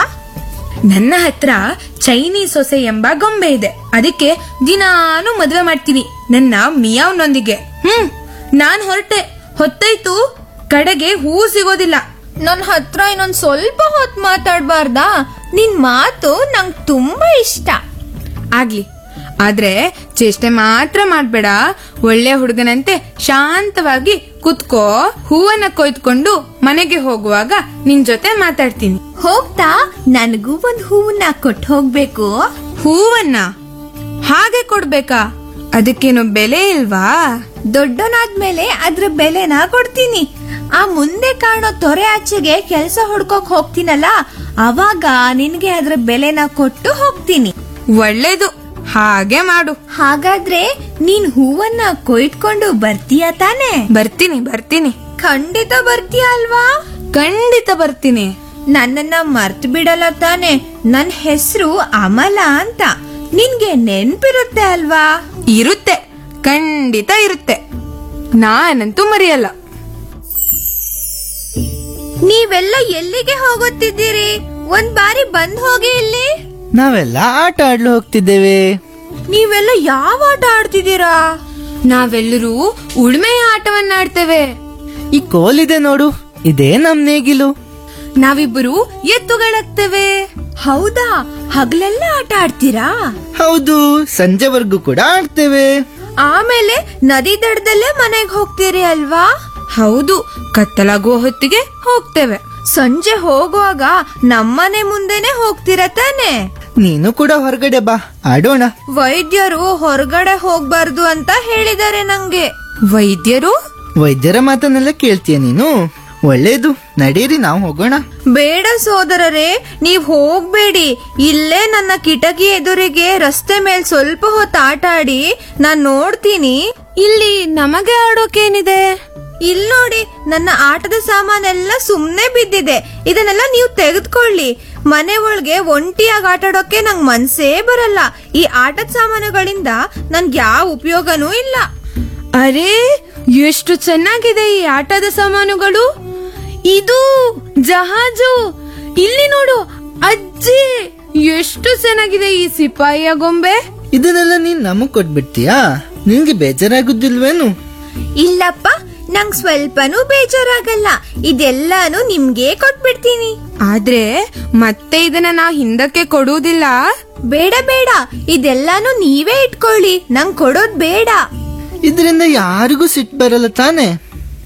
ನನ್ನ ಹತ್ರ ಚೈನೀಸ್ ಸೊಸೆ ಎಂಬ ಗೊಂಬೆ ಇದೆ. ಅದಕ್ಕೆ ದಿನಾನು ಮದ್ವೆ ಮಾಡ್ತೀನಿ ನನ್ನ ಮಿಯಾವ್ನೊಂದಿಗೆ. ಹ್ಮ್, ನಾನ್ ಹೊರಟೆ. ಹೊತ್ತಾಯ್ತು, ಕಡೆಗೆ ಹೂ ಸಿಗೋದಿಲ್ಲ. ನನ್ ಹತ್ರ ಇನ್ನೊಂದ್ ಸ್ವಲ್ಪ ಹೊತ್ ಮಾತಾಡ್ಬಾರ್ದಾ? ನಿನ್ ಮಾತು ನಂಗ್ ತುಂಬಾ ಇಷ್ಟ. ಆಗ್ಲಿ, ಆದ್ರೆ ಚೇಷ್ಟೆ ಮಾತ್ರ ಮಾಡ್ಬೇಡ. ಒಳ್ಳೆ ಹುಡುಗನಂತೆ ಶಾಂತವಾಗಿ ಕುತ್ಕೋ. ಹೂವನ್ನ ಕೊಯ್ದುಕೊಂಡು ಮನೆಗೆ ಹೋಗುವಾಗ ನಿನ್ ಜೊತೆ ಮಾತಾಡ್ತೀನಿ. ಹೋಗ್ತಾ ನನಗೂ ಒಂದ್ ಹೂವನ್ನ ಕೊಟ್ಟು ಹೋಗ್ಬೇಕು. ಹೂವನ್ನ ಹಾಗೆ ಕೊಡ್ಬೇಕಾ? ಅದಕ್ಕೇನು ಬೆಲೆ ಇಲ್ವಾ? ದೊಡ್ಡನಾದ್ಮೇಲೆ ಅದ್ರ ಬೆಲೆನ ಕೊಡ್ತೀನಿ. ಆ ಮುಂದೆ ಕಾಣೋ ತೊರೆ ಆಚೆಗೆ ಕೆಲ್ಸ ಹುಡ್ಕೋಕ್ ಹೋಗ್ತೀನಲ್ಲ, ಅವಾಗ ನಿನ್ಗೆ ಅದ್ರ ಬೆಲೆನ ಕೊಟ್ಟು ಹೋಗ್ತೀನಿ. ಒಳ್ಳೇದು, ಹಾಗೆ ಮಾಡು. ಹಾಗಾದ್ರೆ ನೀನ್ ಹೂವನ್ನ ಕೊಯ್ಟ್ಕೊಂಡು ಬರ್ತೀಯ ತಾನೆ? ಬರ್ತೀನಿ ಬರ್ತೀನಿ ಖಂಡಿತ ಬರ್ತೀಯ ಅಲ್ವಾ? ಖಂಡಿತ ಬರ್ತೀನಿ. ನನ್ನನ್ನ ಮರ್ತು ಬಿಡಲ್ಲ ತಾನೆ? ನನ್ ಹೆಸರು ಅಮಲ ಅಂತ. ನಿನ್ಗೆ ನೆನ್ಪಿರುತ್ತೆ ಅಲ್ವಾ? ಇರುತ್ತೆ, ಖಂಡಿತ ಇರುತ್ತೆ. ನಾನಂತೂ ಮರೆಯಲ್ಲ. ನೀವೆಲ್ಲ ಎಲ್ಲಿಗೆ ಹೋಗುತ್ತಿದ್ದೀರಿ? ಒಂದ್ ಬಾರಿ ಬಂದ್ ಹೋಗಿ ಇಲ್ಲಿ. ನಾವೆಲ್ಲ ಆಟ ಆಡ್ಲು ಹೋಗ್ತಿದ್ದೇವೆ. ನೀವೆಲ್ಲ ಯಾವ ಆಟ ಆಡ್ತಿದ್ದೀರಾ? ನಾವೆಲ್ಲರೂ ಉಳ್ಮೆಯ ಆಟವನ್ನ ಆಡ್ತೇವೆ. ಈ ಕೋಲಿದೆ ನೋಡು, ಇದೇ ನಮ್ ನೇಗಿಲು. ನಾವಿಬ್ಬರು ಎತ್ತುಗಳಾಗ್ತೇವೆ. ಹೌದಾ? ಹಗಲೆಲ್ಲ ಆಟ ಆಡ್ತೀರಾ? ಹೌದು, ಸಂಜೆವರೆಗೂ ಕೂಡ ಆಡ್ತೇವೆ. ಆಮೇಲೆ ನದಿ ದಡದಲ್ಲೇ ಮನೆಗೆ ಹೋಗ್ತೀರಿ ಅಲ್ವಾ? ಹೌದು, ಕತ್ತಲಾಗುವ ಹೊತ್ತಿಗೆ ಹೋಗ್ತೇವೆ. ಸಂಜೆ ಹೋಗುವಾಗ ನಮ್ಮನೆ ಮುಂದೆನೆ ಹೋಗ್ತೀರ ತಾನೆ? ನೀನು ಕೂಡ ಹೊರಗಡೆ ಬಾ, ಆಡೋಣ. ವೈದ್ಯರು ಹೊರಗಡೆ ಹೋಗ್ಬಾರ್ದು ಅಂತ ಹೇಳಿದ್ದಾರೆ ನಂಗೆ. ವೈದ್ಯರು? ವೈದ್ಯರ ಮಾತನ್ನೆಲ್ಲ ಕೇಳ್ತೀಯ ನೀನು? ಒಳ್ಳೇದು, ನಡೀರಿ ನಾವು ಹೋಗೋಣ. ಬೇಡ ಸೋದರರೇ, ನೀವ್ ಹೋಗ್ಬೇಡಿ. ಇಲ್ಲೇ ನನ್ನ ಕಿಟಕಿ ಎದುರಿಗೆ ರಸ್ತೆ ಮೇಲ್ ಸ್ವಲ್ಪ ಹೊತ್ತು ಆಟ ಆಡಿ ನಾನ್ ನೋಡ್ತೀನಿ. ಇಲ್ಲಿ ನಮಗೆ ಆಡೋಕೇನಿದೆ? ಇಲ್ ನೋಡಿ, ನನ್ನ ಆಟದ ಸಾಮಾನೆಲ್ಲ ಸುಮ್ನೆ ಬಿದ್ದಿದೆ. ಇದನ್ನೆಲ್ಲ ನೀವು ತೆಗೆದುಕೊಳ್ಳಿ. ಮನೆ ಒಳಗೆ ಒಂಟಿಯಾಗಿ ಆಟಾಡೋಕೆ ನಂಗ್ ಮನ್ಸೇ ಬರಲ್ಲ. ಈ ಆಟದ ಸಾಮಾನುಗಳಿಂದ ನನ್ಗೆ ಯಾವ ಉಪಯೋಗನೂ ಇಲ್ಲ. ಅರೆ, ಎಷ್ಟು ಚೆನ್ನಾಗಿದೆ ಈ ಆಟದ ಸಾಮಾನುಗಳು. ಇದು ಜಹಾಜು. ಇಲ್ಲಿ ನೋಡು ಅಜ್ಜಿ, ಎಷ್ಟು ಚೆನ್ನಾಗಿದೆ ಈ ಸಿಪಾಯಿಯ ಗೊಂಬೆ. ಇದನ್ನೆಲ್ಲ ನೀನ್ ನಮಗ್ ಕೊಟ್ಬಿಡ್ತೀಯಾ? ನಿನ್ಗೆ ಬೇಜಾರಾಗುದಿಲ್ವೇನು? ಇಲ್ಲಪ್ಪ, ನಂಗ್ ಸ್ವಲ್ಪನೂ ಬೇಜಾರಾಗಲ್ಲ. ಇದೆಲ್ಲಾನು ನಿಮ್ಗೆ ಕೊಟ್ಬಿಡ್ತೀನಿ. ಆದ್ರೆ ಮತ್ತೆ ಇದನ್ನ ನಾ ಹಿಂದಕ್ಕೆ ಕೊಡುವುದಿಲ್ಲ. ಬೇಡ ಬೇಡ, ಇದೆಲ್ಲಾನು ನೀವೇ ಇಟ್ಕೊಳ್ಳಿ. ನಂಗ್ ಕೊಡೋದ್ ಬೇಡ. ಇದರಿಂದ ಯಾರಿಗೂ ಸಿಟ್ಟು ಬರಲ್ಲ ತಾನೆ?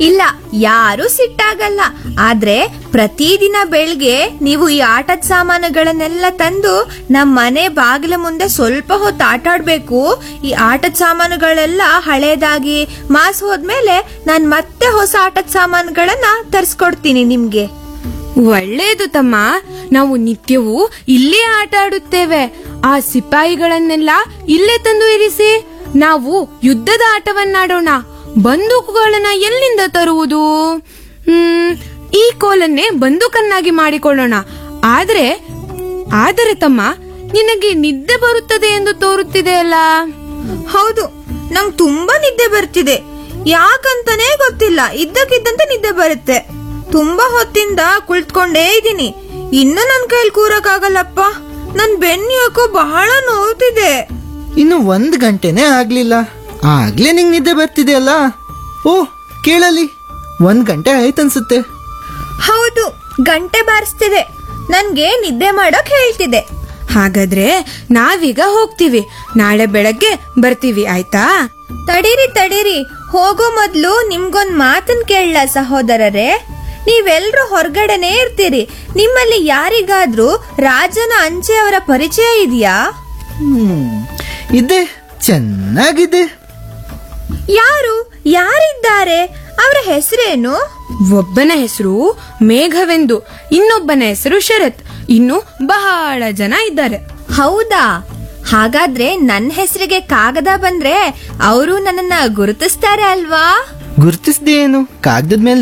ಇಲ್ಲ, ಯಾರು ಸಿಟ್ಟಾಗಲ್ಲ. ಆದ್ರೆ ಪ್ರತಿದಿನ ಬೆಳ್ಗೆ ನೀವು ಈ ಆಟದ ಸಾಮಾನುಗಳನ್ನೆಲ್ಲ ತಂದು ನಮ್ ಮನೆ ಬಾಗಿಲ ಮುಂದೆ ಸ್ವಲ್ಪ ಹೊತ್ತು ಆಟ ಆಡ್ಬೇಕು. ಈ ಆಟದ ಸಾಮಾನುಗಳೆಲ್ಲ ಹಳೇದಾಗಿ ಮಾಸ್ ಹೋದ್ಮೇಲೆ ನಾನ್ ಮತ್ತೆ ಹೊಸ ಆಟದ ಸಾಮಾನುಗಳನ್ನ ತರ್ಸ್ಕೊಡ್ತೀನಿ ನಿಮ್ಗೆ. ಒಳ್ಳೇದು ತಮ್ಮ. ನಾವು ನಿತ್ಯವೂ ಇಲ್ಲೇ ಆಟ ಆಡುತ್ತೇವೆ. ಆ ಸಿಪಾಯಿಗಳನ್ನೆಲ್ಲ ಇಲ್ಲೇ ತಂದು ಇರಿಸಿ ನಾವು ಯುದ್ಧದ ಆಟವನ್ನಾಡೋಣ. ಬಂದೂಕುಗಳನ್ನ ಎಲ್ಲಿಂದ ತರುವುದು? ಹ್ಮ್ ಈ ಕೋಲನ್ನೇ ಬಂದೂಕನ್ನಾಗಿ ಮಾಡಿಕೊಳ್ಳೋಣ. ಆದ್ರೆ ಆದರೆ ತಮ್ಮ, ನಿನಗೆ ನಿದ್ದೆ ಬರುತ್ತದೆ ಎಂದು ತೋರುತ್ತಿದೆಯಲ್ಲ? ಹೌದು, ನಂಗ್ ತುಂಬಾ ನಿದ್ದೆ ಬರ್ತಿದೆ. ಯಾಕಂತಾನೇ ಗೊತ್ತಿಲ್ಲ, ಇದ್ದಕ್ಕಿದ್ದಂತೆ ನಿದ್ದೆ ಬರುತ್ತೆ. ತುಂಬಾ ಹೊತ್ತಿಂದ ಕುಳಿತುಕೊಂಡೇ ಇದ್ದೀನಿ. ಇನ್ನು ನನ್ ಕೈಲಿ ಕೂರಕ್ಕಾಗಲ್ಲಪ್ಪ. ನನ್ ಬೆನ್ನು ಯಾಕೋ ಬಹಳ ನೋವ್ತಿದೆ. ಇನ್ನು ಒಂದ್ ಗಂಟೆನೇ ಆಗ್ಲಿಲ್ಲ, ಆಗ್ಲೇ ನಿಂಗ್ ನಿದ್ದೆ ಬರ್ತಿದೆಯಲ್ಲ? ಓ ಕೇಳಲಿ, ಒಂದ್ ಗಂಟೆ ಆಯ್ತನ್ಸುತ್ತೆ. ಹೌದು, ಗಂಟೆ ಬಾರಿಸ್ತಿದೆ. ನನ್ಗೆ ನಿದ್ದೆ ಮಾಡಕ್ ಹೇಳ್ತಿದೆ. ಹಾಗಾದ್ರೆ ನಾವೀಗ ಹೋಗ್ತೀವಿ. ನಾಳೆ ಬೆಳಗ್ಗೆ ಬರ್ತೀವಿ, ಆಯ್ತಾ? ತಡೀರಿ ತಡೀರಿ, ಹೋಗೋ ಮೊದ್ಲು ನಿಮ್ಗೊಂದ್ ಮಾತನ್ ಕೇಳಲ್ಲ ಸಹೋದರರೇ. ನೀವೆಲ್ರೂ ಹೊರಗಡೆನೆ ಇರ್ತೀರಿ. ನಿಮ್ಮಲ್ಲಿ ಯಾರಿಗಾದ್ರೂ ರಾಜನ ಅಂಚೆ ಅವರ ಪರಿಚಯ ಇದೆಯಾ? ಹ್ಮ್ ಇದೆ, ಚೆನ್ನಾಗಿದೆ. ಯಾರು ಯಾರಿದ್ದಾರೆ? ಅವರ ಹೆಸರೇನು? ಒಬ್ಬನ ಹೆಸರು ಮೇಘವೆಂದು, ಇನ್ನೊಬ್ಬನ ಹೆಸರು ಶರತ್. ಇನ್ನು ಬಹಳ ಜನ ಇದ್ದಾರೆ. ಹೌದಾ? ಹಾಗಾದ್ರೆ ನನ್ನ ಹೆಸರಿಗೆ ಕಾಗದ ಬಂದ್ರೆ ಅವರು ನನ್ನನ್ನ ಗುರುತಿಸ್ತಾರೆ ಅಲ್ವಾ? ಗುರುತಿಸ್ದೇನು, ಕಾಗದದ ಮೇಲೆ